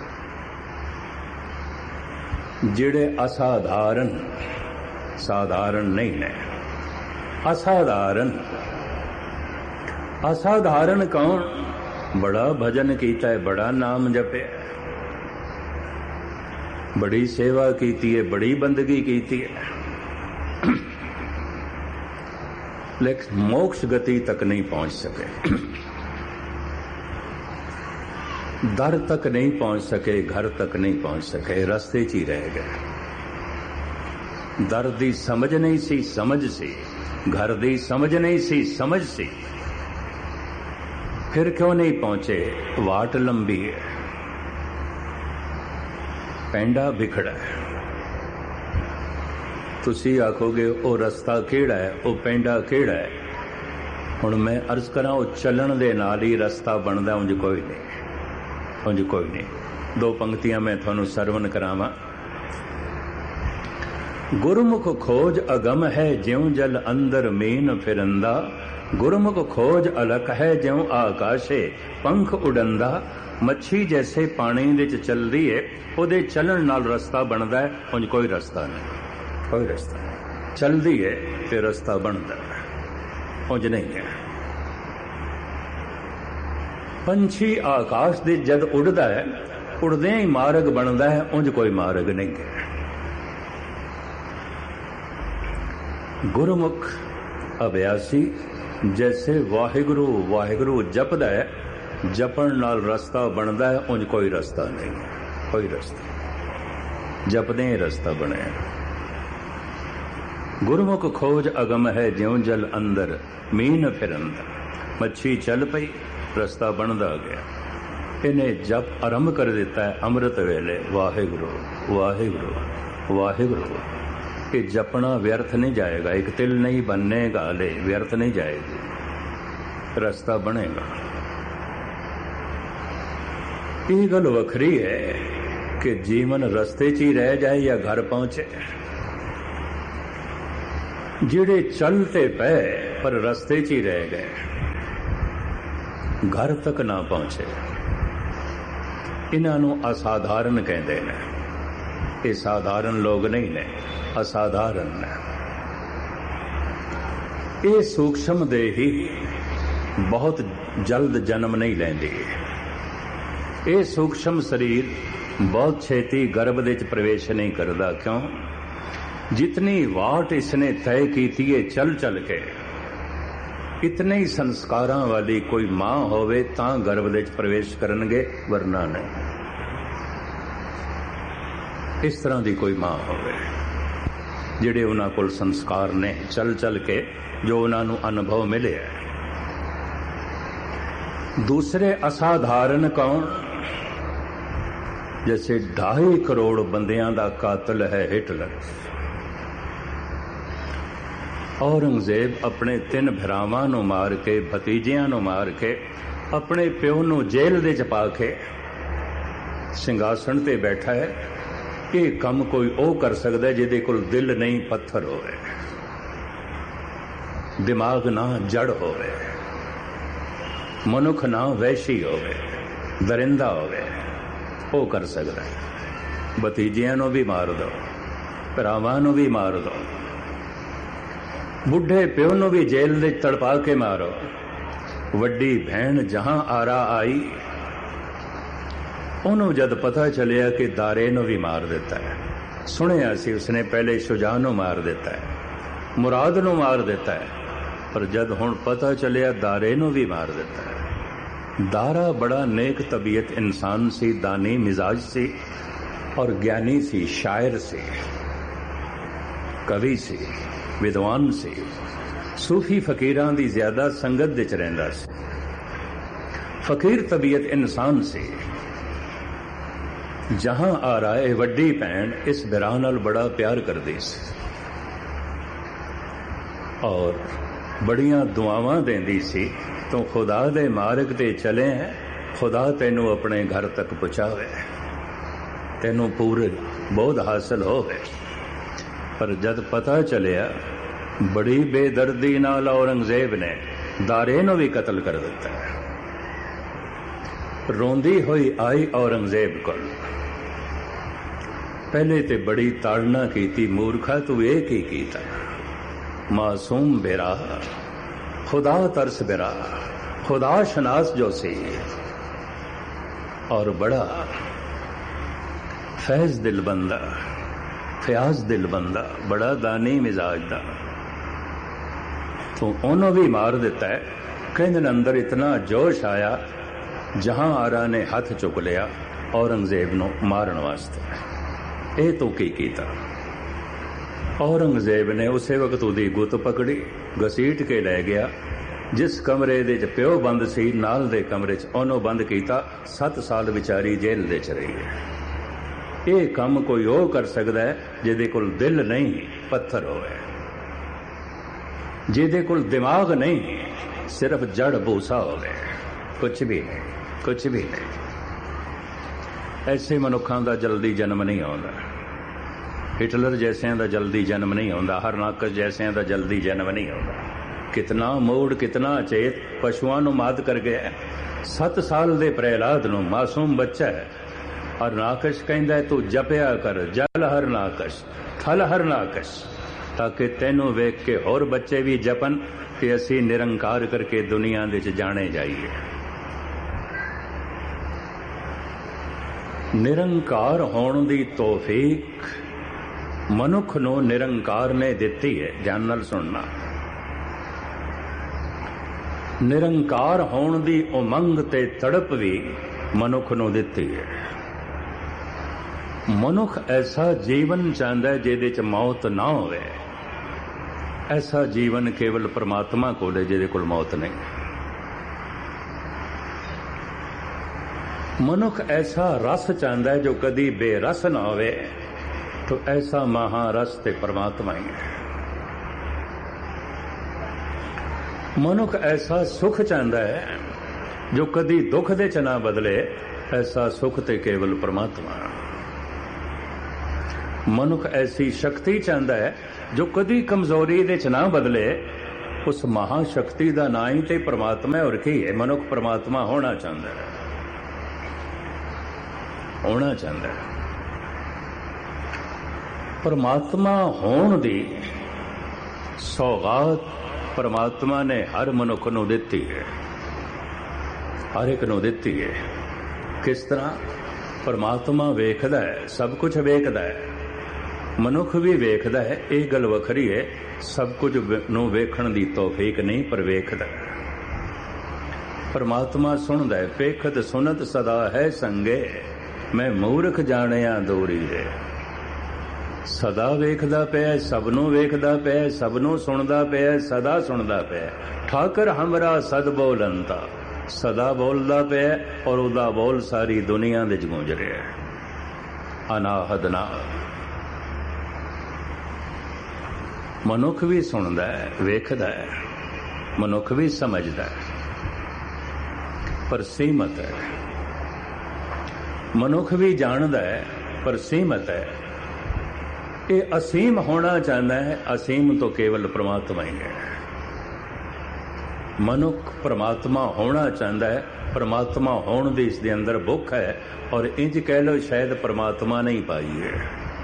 जिहड़े असाधारण, साधारण नहीं ने, असाधारण। असाधारण कौन? बड़ा भजन कीता है, बड़ा नाम जपे, बड़ी सेवा कीती है, बड़ी बंदगी कीती है, लेकिन मोक्ष गति तक नहीं पहुंच सके, दर तक नहीं पहुंच सके, घर तक नहीं पहुंच सके, रस्ते च ही रह गए। दर दी समझ नहीं सी, समझ सी, घर दी समझ नहीं सी, समझ सी, फिर क्यों नहीं पहुंचे? वाट लंबी है, पैंडा बिखड़ा है। तुसी आखोगे ओ रस्ता केड़ा है, ओ पेंडा केड़ा है? हुण मैं अर्ज करा, ओ चलन दे नाल ही रस्ता बनदा, उंज कोई नहीं, उंज कोई नहीं। दो पंक्तियां मैं थानू सरवण करावां। गुरमुख खोज अगम है, ज्यों जल अंदर मीन फिरंदा, गुरमुख खोज अलख है, ज्यों आकाशे पंख उड़ंदा। मच्छी जैसे पानी दे च चलदी है, ओदे चलन नाल रस्ता बनदा है, उंज कोई रस्ता नहीं, कोई रास्ता नहीं। चलती है तो रास्ता बनता है, उंज नहीं है। पंछी आकाश दे जद उड़दा है, उड़दे ही मार्ग बनता है, उंज कोई मार्ग नहीं है। गुरमुख अभ्यासी जैसे वाहिगुरु वाहिगुरु जपदा है, जपण नाल रास्ता बनता है, उंज कोई रास्ता नहीं, कोई रास्ता। जपदे ही रास्ता बने। गुरमुख खोज अगम है, ज्यों जल अंदर मीन फिरंदा। मच्छी चल पई, रास्ता बनदा गया। इन्हें जप आरंभ कर देता है अमृत वेले, वाहिगुरु वाहिगुरु वाहिगुरु। कि जपना व्यर्थ नहीं जाएगा, एक तिल नहीं बननेगा, ले व्यर्थ नहीं जाएगी, रास्ता बनेगा। ये गल वखरी है कि जीवन रस्ते च ही रह जाए या घर पहुंचे। जिहड़े चलते पे पर रस्ते च ही रह गए, घर तक ना पहुंचे। इन्हां नूं असाधारण कहते हैं। ये साधारण लोग नहीं ने, असाधारण ने। ये सूक्ष्म देह ही बहुत जल्द जन्म नहीं लेंदी। ये सूक्ष्म शरीर बहुत छेती गर्भ दे च प्रवेश नहीं करता। क्यों? जितनी वाट इसने तय की है चल चल के, इतने ही संस्कारां वाली कोई मां होवे तां गर्भ दे च प्रवेश करनगे, वरना नहीं। इस तरह की कोई मां होवे जिहड़े उन्हां कोल संस्कार ने चल चल के जो उन्हां नूं अनुभव मिले है। दूसरे असाधारण कौन? जैसे ढाई करोड़ बंदियां दा कातिल है हिटलर। औरंगजेब अपने तीन भरावां नूं मार के, भतीजियां नूं मार के, अपने प्यो नूं जेल दे च पा के सिंघासन ते बैठा है। ये काम कोई ओ कर सकता है जिहदे कोल दिल नहीं, पत्थर होवे, दिमाग ना जड़ होवे, मनुख ना वैशी होवे, दरिंदा होवे, वो कर सकता है। भतीजियां नूं भी मार दो, भरावां नूं भी मार दो, बुढ़े प्यो नूं भी जेल दे तड़पा के मारो। वड्डी भैन जहां आरा आई, उन्होंने जद पता चलिया कि दारे नूं भी मार देता है। सुनिया सी उसने पहले शुजा नूं मार देता है, मुराद नूं मार देता है, पर जद हुण पता चलिया दारे नूं भी मार देता है। दारा बड़ा नेक तबीयत इंसान सी, दानी मिजाज सी और ज्ञानी सी, शायर सी, कवि सी, विद्वान सी, सूफी फकीरां दी ज्यादा संगत विच रहिंदा सी। फकीर तबीयत इंसान सी। जहां आ रहा है वड्डी भैन इस बिरा नाल बड़ा प्यार करदी सी और बड़ियां दुआवां देंदी सी। तो खुदा दे मार्ग ते चले हैं, खुदा तेनू अपने घर तक पहुंचावे, तेनू पूरे बोध हासिल होवे। पर जद पता चलिया, बड़ी बेदर्दी नाल औरंगजेब ने दारे नूं भी कतल कर दिता है। रोंदी हुई आई औरंगजेब कोल। पहले ते बड़ी ताड़ना की, मूर्खा तू ये की कीता। मासूम बेरा, खुदा तरस बेरा, खुदा शनास जो सी और बड़ा फैज दिल बंदा, फयाज दिल बंदा, बड़ा दानी मिजाज दा, तो उन्होंने भी मार देता है। कहने अंदर इतना जोश आया, जहां आरा ने हाथ चुक लिया औरंगजेब नूं मारन वास्ते। ये तो की कीता। औरंगजेब ने उसे वक्त उहदी गुत पकड़ी, घसीट के लै गया। जिस कमरे दे च प्यो बंद सी, नाल दे कमरे च ओनू बंद कीता। सत्त साल विचारी जेल दे च रही है। ये काम कोई ओ कर सकता है जिहदे कोल दिल नहीं, पत्थर होवे, जिहदे कोल दिमाग नहीं, सिर्फ जड़ भूसा होवे, कुछ भी नहीं, कुछ भी नहीं। ऐसे मनुखों का जल्दी जन्म नहीं आता। हिटलर जैसिया का जल्दी जन्म नहीं आता। हरनाकश जैसिया का जल्दी जन्म नहीं आता। कितना मूड, कितना चेत पशुओं को मात कर गया। सत्त साल के प्रहलाद नूं, मासूम बच्चा है, हरनाकश कहंदा तू जपिया कर, जल हरनाकश, थल हरनाकश, ताकि तेनों वेख के होर बच्चे भी जपन कि असी निरंकार करके दुनिया दे च जाने जाइए। निरंकार होने दी तौफीक मनुख नूं निरंकार ने दिती है। ध्यान नाल सुनना। निरंकार होने दी उमंग ते तड़प भी मनुख नूं दिती है। मनुख ऐसा जीवन चाहता है जिहदे च मौत ना होवे। ऐसा जीवन केवल परमात्मा कोल है जिहदे कोल मौत नहीं। मनुख ऐसा रस चाहता है जो कदी बेरस ना होवे। तो ऐसा महारस ते परमात्मा ही है। मनुख ऐसा सुख चाहता है जो कदी दुख दे च ना बदले। ऐसा सुख ते केवल परमात्मा। मनुख ऐसी शक्ति चाहता है जो कदी कमजोरी दे च ना बदले। उस महाशक्ति का ना ही तो परमात्मा है। और की है? मनुख परमात्मा होना चाहता है, होना चाहता है। परमात्मा होने दी सौगात परमात्मा ने हर मनुख नूं दित्ती है, हर एक नूं दित्ती है। किस तरह? परमात्मा वेखदा है, सब कुछ वेखदा है, मनुख भी वेखदा है। यह गल वखरी है, सब कुछ नूं वेखण दी तौफीक नहीं, पर वेखदा है। परमात्मा सुनदा है, पेखत सुनत सदा है संगे, मैं मूर्ख जाणिया दूरी है। सदा वेखदा पिया, सबनों वेखदा पिया, सबनों सुनदा पिया, सदा सुनदा पिया। ठाकर हमरा सद बोलंता, सदा बोलदा पिया और उदा बोल सारी दुनिया दे च गूंज रहा है। अनाहद नाल मनुख भी सुनदा है, वेखदा है, मनुख भी समझदा है, पर सीमत है। मनुख भी जानदा है, पर सीमत है। ये असीम होना चाहता है, असीम तो केवल परमात्मा ही है। मनुख परमात्मा होना चाहता है, परमात्मा होने दी इसके अंदर भुख है, और इंज कह लो शायद परमात्मा नहीं पाई है।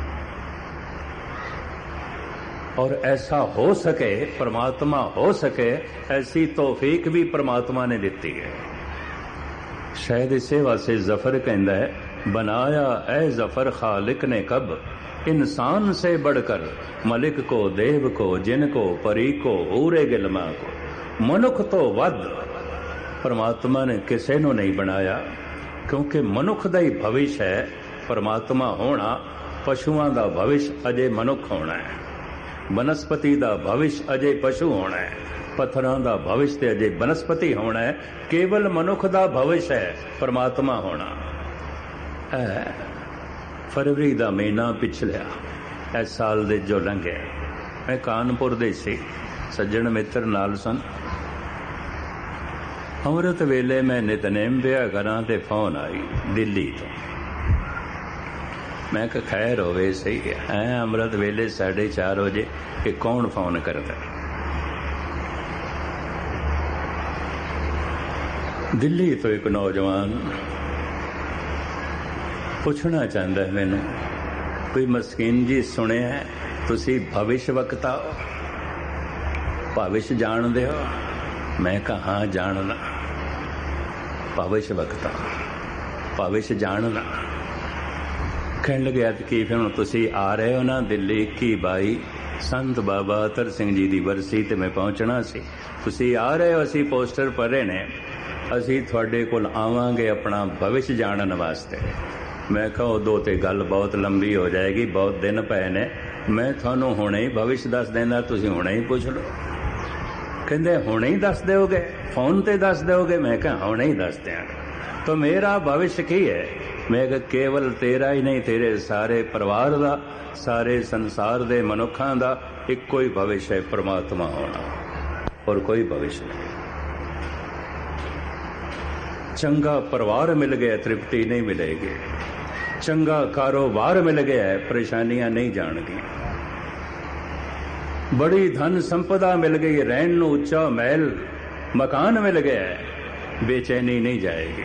और ऐसा हो सके, परमात्मा हो सके, ऐसी तौफीक भी परमात्मा ने दी है। शायद इसे वास्ते जफर कहता है, बनाया ऐ जफर खालिक ने कब, इंसान से बढ़कर मलिक को, देव को, जिन को, परी को, हूरे गिलमा को, मनुख तो वध परमात्मा ने किसी को नहीं बनाया। क्योंकि मनुख का ही भविष्य है परमात्मा होना, पशुओं का भविष्य अजे मनुख होना है, वनस्पति का भविष्य अजे पशु होना है, पत्थरों का भविष्य अजे वनस्पति होना है। केवल मनुख का भविष्य है परमात्मा होना। फरवरी का महीना पिछलिया इस साल दे जो लंघे, मैं कानपुर दे सी, सज्जन मित्र नाल सन। अमृत वेले मैं नितनेम पिया करा ते फोन आई दिल्ली तो। मैं कहा खैर होवे, सही है। अमृत वेले साढ़े चार बजे कि कौन फोन करता? दिल्ली तो एक नौजवान पूछना चाहता है मैनू, कोई मस्कीन जी सुने है तुसी भविष्य वक्ता हो, भविष्य जानदे हो? मैं कहा हाँ जानना। भविष्य वक्ता, भविष्य जानना। कहने लगे कि फिर तुसी आ रहे हो ना दिल्ली की बाई संत बाबा अतर सिंह जी की बरसी ते मैं पहुंचना सी, तुसी आ रहे हो, असी पोस्टर पढ़े ने, असी थोड़े कोल आवांगे अपना भविष्य जानने वास्ते। मैं कहा उदों ते गल बहुत लंबी हो जाएगी, बहुत दिन पए ने, मैं थानू हुणे ही भविष्य दस देना, तुसी हुणे ही पूछ लो। कहंदे हुणे ही दस दोगे, फोन ते दस दोगे? मैं कहा हुणे ही दस देंगे। तो मेरा भविष्य की है? मैं कहा केवल तेरा ही नहीं, तेरे सारे परिवार का, सारे संसार दे मनुखों का इको ही भविष्य है, परमात्मा होना, और कोई भविष्य नहीं। चंगा परिवार मिल गया तृप्ति नहीं मिलेगी, चंगा कारोबार मिल गया है परेशानियां नहीं जाएंगी, बड़ी धन संपदा मिल गई, रहन नूं उच्चा महल मकान मिल गया है, बेचैनी नहीं जाएगी।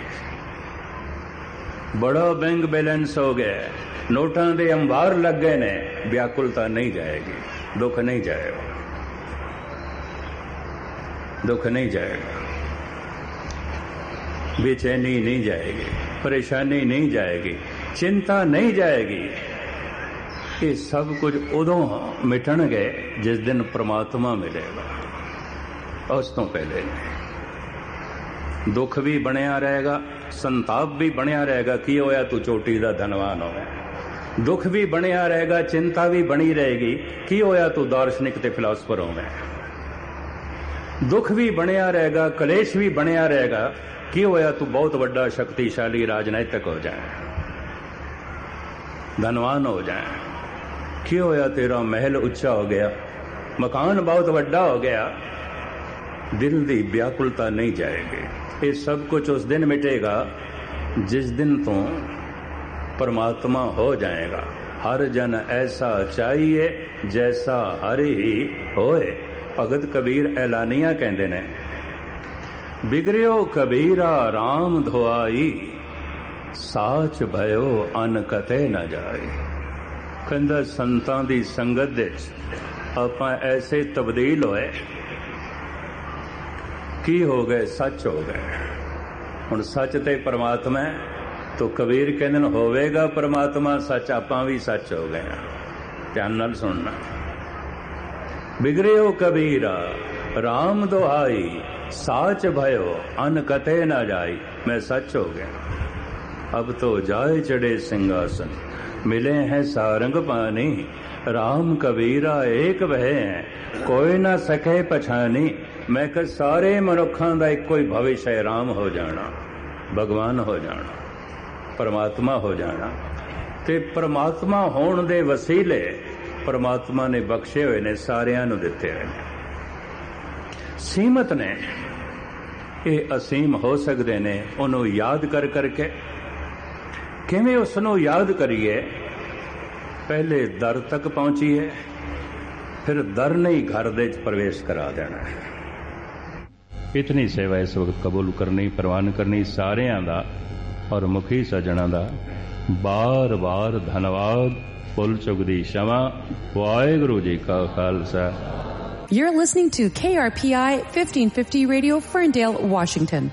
बड़ा बैंक बैलेंस हो गया, नोटां दे अंबार लग गए ने, व्याकुलता नहीं जाएगी, दुख नहीं जाएगा, दुख नहीं जाएगा, बेचैनी नहीं जाएगी, परेशानी नहीं जाएगी, चिंता नहीं जाएगी। ये सब कुछ उदों मिटणगे जिस दिन परमात्मा मिलेगा, उस तो पहले नहीं। दुख भी बनया रहेगा, संताप भी बनया रहेगा, की होया तू चोटी दा धनवान होवे। दुख भी बनया रहेगा, चिंता भी बनी रहेगी, की होया तू दार्शनिक ते फिलासफर होवे। दुख भी बनया रहेगा, कलेश भी बनया रहेगा, की होया तू बहुत बड़ा शक्तिशाली राजनैतिक हो जाए, धनवान हो जाए। की होया तेरा महल उच्चा हो गया, मकान बहुत बड़ा हो गया, दिल दी व्याकुलता नहीं जाएगी। ये सब कुछ उस दिन मिटेगा जिस दिन तू परमात्मा हो जाएगा। हर जन ऐसा चाहिए जैसा हरि ही होए, ਭਗਤ ਕਬੀਰ ਐਲਾਨੀਆਂ ਕਹਿੰਦੇ ਨੇ, ਬਿਗੜਿਓ ਕਬੀਰਾ ਰਾਮ ਧੁਆਈ, ਸਾਚ ਭਇਓ ਅਨ ਕਤੇ ਨਾ ਜਾਏ। ਕਹਿੰਦਾ ਸੰਤਾਂ ਦੀ ਸੰਗਤ ਦੇ ਆਪਾਂ ਐਸੇ ਤਬਦੀਲ ਹੋਏ, ਕੀ ਹੋ ਗਏ? ਸੱਚ ਹੋ ਗਏ। ਹੁਣ ਸੱਚ ਤੇ ਪਰਮਾਤਮਾ, ਤੋ ਕਬੀਰ ਕਹਿੰਦੇ ਨੇ ਹੋਵੇਗਾ ਪਰਮਾਤਮਾ ਸੱਚ, ਆਪਾਂ ਵੀ ਸੱਚ ਹੋ ਗਏ ਹਾਂ। ਧਿਆਨ ਨਾਲ ਸੁਣਨਾ, ਬਿਗੜਿਓ ਕਬੀਰਾ ਰਾਮ ਦੁਹਾਈ, ਸਾਚ ਭਇਓ ਅਨ ਕਤੇ ਨਾ ਜਾਈ। ਮੈਂ ਸੱਚ ਹੋ ਗਿਆ। अब तो जाए चढ़े सिंहासन, मिले हैं सारंग पानी, राम कबीरा एक वह है, कोई ना सके पछानी। मैं कह सारे मनुखों का इको ही भविष्य है, राम हो जाना, भगवान हो जाना, परमात्मा हो जाना। ते परमात्मा होने दे वसीले परमात्मा ने बख्शे हुए ने, सारियां नूं दिते हुए ने। सीमत ने ये असीम हो सकते ने, उन्होंने याद कर करके। किवें उसनों याद करिए? पहले दर तक पहुंचीए, फिर दर नहीं घर दे प्रवेश करा देना है। इतनी सेवा इस वक्त कबूल करनी, प्रवान करनी सारियां दा और मुखी सज्जणा दा बार बार धन्यवाद। फुल चुकदी क्षमा। वाहिगुरू जी का Khalsa. You're listening to K R P I fifteen fifty Radio, Ferndale, Washington.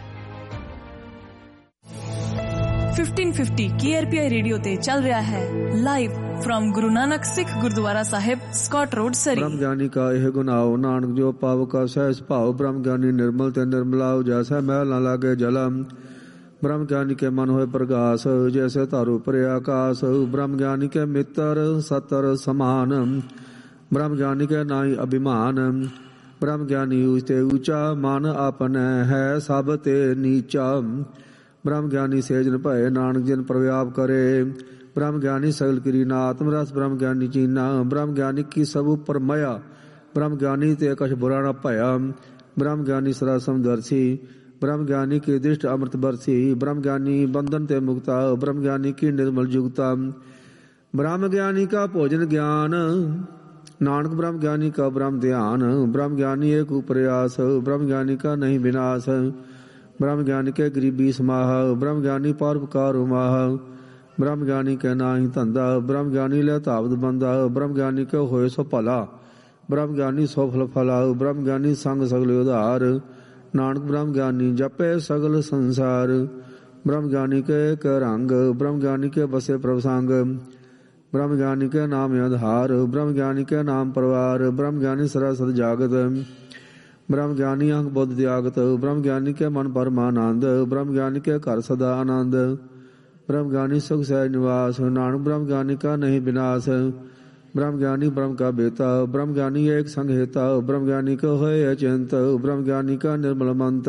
Fifteen fifty K R P I radio ते चल रहा है live from Guru Nanak Sikh gurdwara Sahib, Scott road, सरी। ब्रह्म ज्ञानी का यह गुनाह, नानक जो पाव का सहज भाव। ब्रह्म ज्ञानी निर्मल ते निर्मलाओ, जैसा मैल न लागे जलम। ब्रह्म ज्ञानी के मन होए प्रकाश, जैसे तारू परे आकाश। ब्रह्म ज्ञानी के मित्र सतर समान, ब्रह्म ज्ञानी के नाई अभिमान। ब्रह्म ज्ञानी ऊंचे ऊंचा, मन अपने है सब ते नीचा। ब्रह्म ज्ञानी से जन भय, नानक जन प्रव्याप करे। ब्रह्म ज्ञानी सगल किरी नात्म रस, ब्रह्म ज्ञानी चीना। ब्रह्म ज्ञानी की सब उपर मया, ब्रह्म ज्ञानी ते कछ बुरा न भया। ब्रह्म ज्ञानी सदा समदर्शी, ब्रह्म ज्ञानी की दृष्ट अमृत बरसी। ब्रह्म ज्ञानी बंधन ते मुक्ता, ब्रह्म ज्ञानी की निर्मल जुगता। ब्रह्म ज्ञानी का भोजन ज्ञान, नानक ब्रह्म ज्ञानी का ब्रह्म ध्यान। ब्रह्म ज्ञानी एक प्रयास, ब्रह्म ज्ञानी का नहीं विनाश। ब्रह्म ज्ञानी के गरीबी समाह, ब्रह्म ज्ञानी परोपकार उमाह। ब्रह्म ज्ञानी के नाही धंधा, ब्रह्म ज्ञानी ले धावत बंदा। ब्रह्म ज्ञानी के होए सो भला, ब्रह्म ज्ञानी सो फल फला। ब्रह्म ज्ञानी संग सगल उधार, नानक ब्रह्म ज्ञानी जपे सगल संसार। ब्रह्म ज्ञानी के के रंग, ब्रह्म ज्ञानी के बसे प्रभ संग। ब्रह्म ज्ञानी के नाम आधार, ब्रह्म ज्ञानी के नाम परवार। ब्रह्म ज्ञानी सरासर जागत, ब्रह्म ज्ञानी अंग बुद्ध त्यागत। ब्रह्म ज्ञानी के मन परमानंद, ब्रह्म ज्ञानी के घर सदा आनंद। ब्रह्म ज्ञानी सुख सहज निवास, नानक ब्रह्म ज्ञानी का नहीं विनाश। ब्रह्म ज्ञानी ब्रह्म का बेता, ब्रह्म ज्ञानी एक संग हेता। ब्रह्म ज्ञानी को होए अचिंत, ब्रह्म ज्ञानी का निर्मल मंत।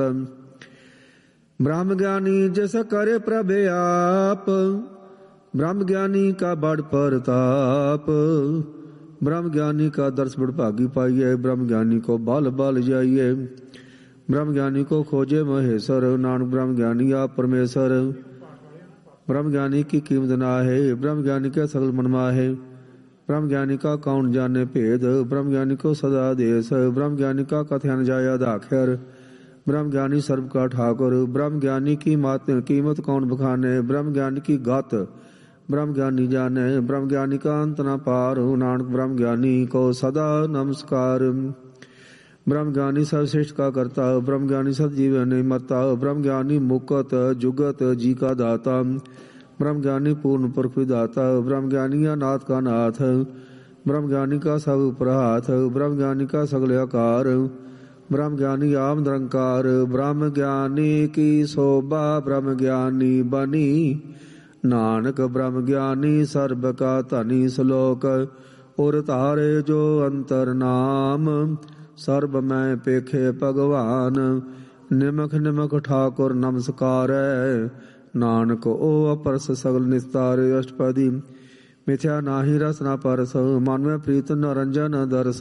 ब्रह्म ज्ञानी जैसा करे प्रभे आप, ब्रह्म ज्ञानी का बड़ परताप। ब्रह्म ज्ञानी का दर्श बड़भागी पाइए, ब्रह्म ज्ञानी को बाल बाल जाइए। ब्रह्म ज्ञानी को खोजे महेश्वर, नानक ब्रह्म ज्ञानी आप परमेश्वर। ब्रह्म ज्ञानी की कीमत ना है, ब्रह्म ज्ञानी के सगल मनमा है। ब्रह्म ज्ञानी का कौन जाने भेद, ब्रह्म ज्ञानी को सदा देश। ब्रह्म ज्ञानी का कथन जाया दाखिर, ब्रह्म ज्ञानी सर्व का ठाकुर। ब्रह्म ज्ञानी की मात कीमत कौन बखाने, ब्रह्म ज्ञानी की गात ब्रह्म ज्ञानी जाने। ब्रह्म ज्ञानी का अंत न पार, नानक ब्रह्म ज्ञानी को सदा नमस्कार। ब्रह्म ज्ञानी सर्वश्रेष्ठ का करता, ब्रह्म ज्ञानी सतजीव नहीं मरता। ब्रह्म ज्ञानी मुकत जुगत जी का दाता, ब्रह्म ज्ञानी पूर्ण पुरख विधाता। ब्रह्म ज्ञानी अनाथ का नाथ, ब्रह्म ज्ञानी का सब उपराथ। ब्रह्म ज्ञानी का सगल आकार, ब्रह्म ज्ञानी आम निरंकार। ब्रह्म ज्ञानी की शोभा ब्रह्म ज्ञानी बनी, नानक ब्रह्म ज्ञानी सर्ब का धनी। श्लोक और तारे जो अंतर नाम, सर्ब मैं पेखे भगवान। निमख निमख ठाकुर नमस्कार, नानक ओ अपरस सगल निस्तार। अष्टपदी मिथ्या नाही रस न परस, मन में प्रीत न रंजन दरस।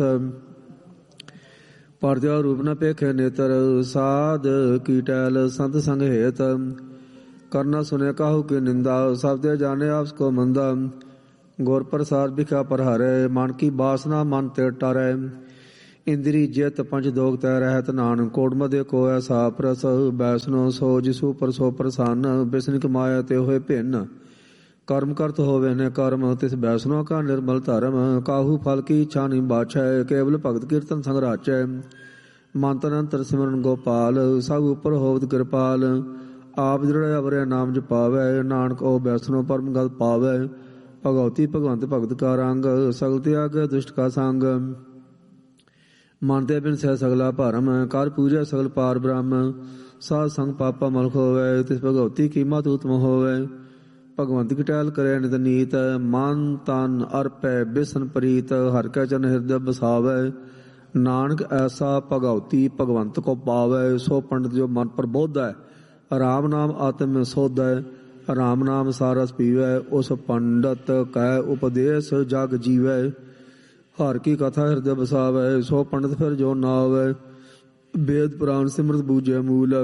परत्या रूप न पेखे नेत्र, साध की टैल संत संग हेत। करना सुने काहू की निंदा, शब्द जाने आपस को मंदा। गुर प्रसाद भिखा पर हरे, मन की बासना मन ते टारे। ਇੰਦਰੀ ਜਿਤ ਪੰਜ ਦੋਗ ਤੈ ਰਹਿਤ ਨਾਨਕ ਕੋਟ ਮਧਿ ਕੋ ਐਸਾ ਪ੍ਰਸ ਬੈਸਨੋ ਸੋ ਜਿਸੂ ਪਰ ਸੋ ਪ੍ਰਸੰਨ ਬਿਸਨ ਕਮਾਇਆ ਤੇ ਹੋਏ ਭਿੰਨ ਕਰਮ ਕਰਤ ਹੋਵੇ ਨੇ ਕਰਮ ਤਿਸ ਬੈਸਨੋ ਕਾ ਨਿਰਮਲ ਧਰਮ ਕਾਹੂ ਫਲ ਕੀ ਇੱਛਾ ਨਹੀਂ ਬਾਛੈ ਕੇਵਲ ਭਗਤ ਕੀਰਤਨ ਸੰਗ ਰਾਚੈ ਮੰਤਨ ਅੰਤਰ ਸਿਮਰਨ ਗੋਪਾਲ ਸਭ ਉਪਰ ਹੋਵਤ ਕਿਰਪਾਲ ਆਪ ਦ੍ਰਿੜਿ ਅਵਰੇ ਨਾਮ ਜਪਾਵੈ ਨਾਨਕ ਉਹ ਬੈਸਨੋ ਪਰਮ ਗਤ ਪਾਵੈ ਭਗਉਤੀ ਭਗਵੰਤ ਭਗਤ ਕਾ ਰੰਗ ਸਗਲ ਤਿਆਗ ਦੁਸ਼ਟ ਕਾ ਸੰਗ ਮਨ ਤੇ ਬਿਨ ਸਹਿ ਸਗਲਾ ਭਰਮ ਕਰ ਪੂਜੈ ਸਗਲ ਪਾਰ ਬ੍ਰਹਮ ਸਾਧ ਸੰਗ ਪਾਪਾ ਮਲਖ ਹੋਵੇ ਤਿਸ ਭਗਉਤੀ ਕੀਮਾ ਤੂਤਮ ਹੋਵੇ ਭਗਵੰਤ ਕੀ ਟਹਿਲ ਕਰੇ ਨਿਤ ਨੀਤ ਮਨ ਤਨ ਅਰਪੈ ਬਿਸਨ ਪ੍ਰੀਤ ਹਰਿ ਕੈ ਚਰਨ ਹਿਰਦੈ ਬਸਾਵੈ ਨਾਨਕ ਐਸਾ ਭਗਉਤੀ ਭਗਵੰਤ ਕੋ ਪਾਵੈ ਸੋ ਪੰਡਤ ਜੋ ਮਨ ਪ੍ਰਬੋਧੈ ਰਾਮ ਨਾਮ ਆਤਮ ਸੋਧੈ ਰਾਮ ਨਾਮ ਸਾਰਸ ਪੀਵੈ ਉਸ ਪੰਡਤ ਕੈ ਉਪਦੇਸ਼ ਜਗ ਜੀਵੈ ਹਰਿ ਕੀ ਕਥਾ ਹਿਰਦੈ ਬਸਾਵੈ ਸੋ ਪੰਡਤ ਫਿਰ ਜੋ ਨਾ ਆਵੈ ਵੇਦ ਪੁਰਾਣ ਸਿਮਰਤ ਬੂਝੈ ਮੂਲ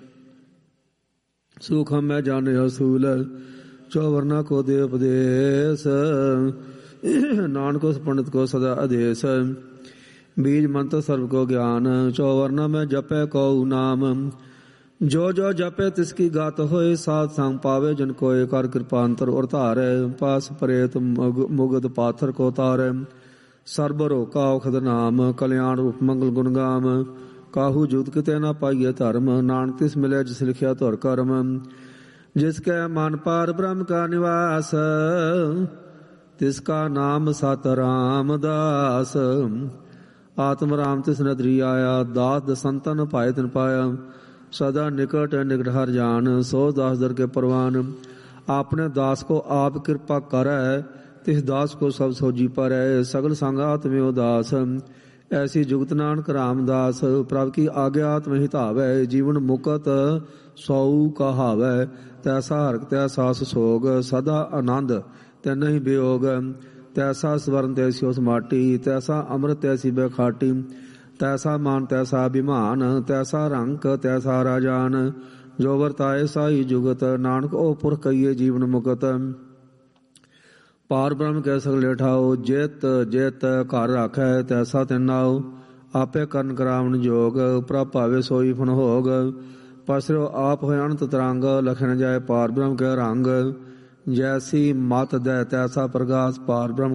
ਸੁਖ ਹਮੈ ਜਾਣਿ ਅਸੂਲ ਚੌਵਰਨਾ ਕੋ ਦੇ ਉਪਦੇਸ਼ ਨਾਨਕ ਉਸ ਪੰਡਤ ਕੋ ਸਦਾ ਆਦੇਸ਼ ਬੀਜ ਮੰਤਰ ਸਰਬ ਕੋ ਗਿਆਨ ਚੌਵਰਨਾ ਮੈਂ ਜਪੈ ਕਉ ਨਾਮ ਜੋ ਜੋ ਜਪੇ ਤਿਸ ਕੀ ਗਾਤ ਹੋਏ ਸਾਧ ਸੰਗ ਪਾਵੇ ਜਨ ਕੋਏ ਕਰ ਕਿਰਪਾ ਅੰਤਰ ਔਰ ਧਾਰੈ ਪਾਸ ਪ੍ਰੇਤ ਮੁਗਦ ਪਾਥਰ ਕੋ ਤਾਰੈ ਸਰਬ ਰੋਕਾ ਔਖਦ ਨਾਮ ਕਲਿਆਣ ਰੂਪ ਮੰਗਲ ਗੁਣ ਗਾਮ ਕਾਹੂ ਜੁਤ ਕਿਤੇ ਨਾ ਪਾਈਏ ਧਰਮ ਨਾਨਕ ਤਿਸ ਮਿਲਿਆ ਜਿਸ ਲਿਖਿਆ ਧੁਰ ਕਰਮ ਜਿਸ ਕੈ ਮਨ ਪਾਰ ਬ੍ਰਹਮ ਕਾ ਨਿਵਾਸ ਤਿਸ ਕਾ ਨਾਮ ਸਤ ਰਾਮਦਾਸ ਆਤਮ ਰਾਮ ਤਿਸ ਨਦਰੀ ਆਇਆ ਦਾਸ ਦਸੰਤਨ ਪਾਇ ਤਿਨ ਪਾਇਆ ਸਦਾ ਨਿਕਟ ਨਿਕਟ ਹਰ ਜਾਨ ਸੋ ਦਾਸ ਦਰ ਕੇ ਪ੍ਰਵਾਨ ਆਪਣੇ ਦਾਸ ਕੋ ਆਪ ਕਿਰਪਾ ਕਰੈ ਤਿਸ ਦਾਸ ਕੋ ਸਭ ਸੋਜੀ ਪਰੈ ਸਗਲ ਸੰਗ ਆਤਮਿ ਉਦਾਸ ਐਸੀ ਜੁਗਤ ਨਾਨਕ ਰਾਮਦਾਸ ਪ੍ਰਭ ਕੀ ਆਗਿਆ ਆਤਮ ਹਿਤਾਵੈ ਜੀਵਨ ਮੁਕਤ ਸੌ ਕਹਾਵੈ ਤੈਸਾ ਹਰਕ ਤੈਸਾ ਸੋਗ ਸਦਾ ਆਨੰਦ ਤੈ ਨਹੀਂ ਬਿਯੋਗ ਤੈਸਾ ਸਵਰਨ ਤੈਸੀ ਉਸ ਮਾਟੀ ਤੈਸਾ ਅੰਮ੍ਰਿਤ ਤੈਸੀ ਬਖਾਟੀ ਤੈਸਾ ਮਾਨ ਤੈਸਾ ਅਭਿਮਾਨ ਤੈਸਾ ਰੰਕ ਤੈਸਾ ਰਾਜਾਨ ਜੋ ਵਰਤਾਏ ਸਾਈ ਜੁਗਤ ਨਾਨਕ ਉਹ ਪੁਰਖ ਕਹੀਏ ਜੀਵਨ ਮੁਕਤ ਪਾਰ ਬ੍ਰਹਮ ਕੈ ਸਗਲੇ ਠਾਓ ਜਿਤ ਜਿਤ ਘਰ ਰਾਖੈ ਤੈਸਾ ਤਿਨਾਓ ਆਪੇ ਕਰਨ ਕਰਾਵਣ ਜੋਗ ਪ੍ਰਭ ਭਾਵੇ ਸੋਈ ਫਨ ਹੋਗ ਪਸਰੋ ਆਪ ਹੋਇ ਅਨੰਤ ਤਰੰਗ ਲਖਣ ਜਾਏ ਪਾਰ ਬ੍ਰਹਮ ਕੈ ਰੰਗ ਜੈਸੀ ਮਤ ਦੈ ਤੈਸਾ ਪ੍ਰਗਾਸ ਪਾਰ ਬ੍ਰਹਮ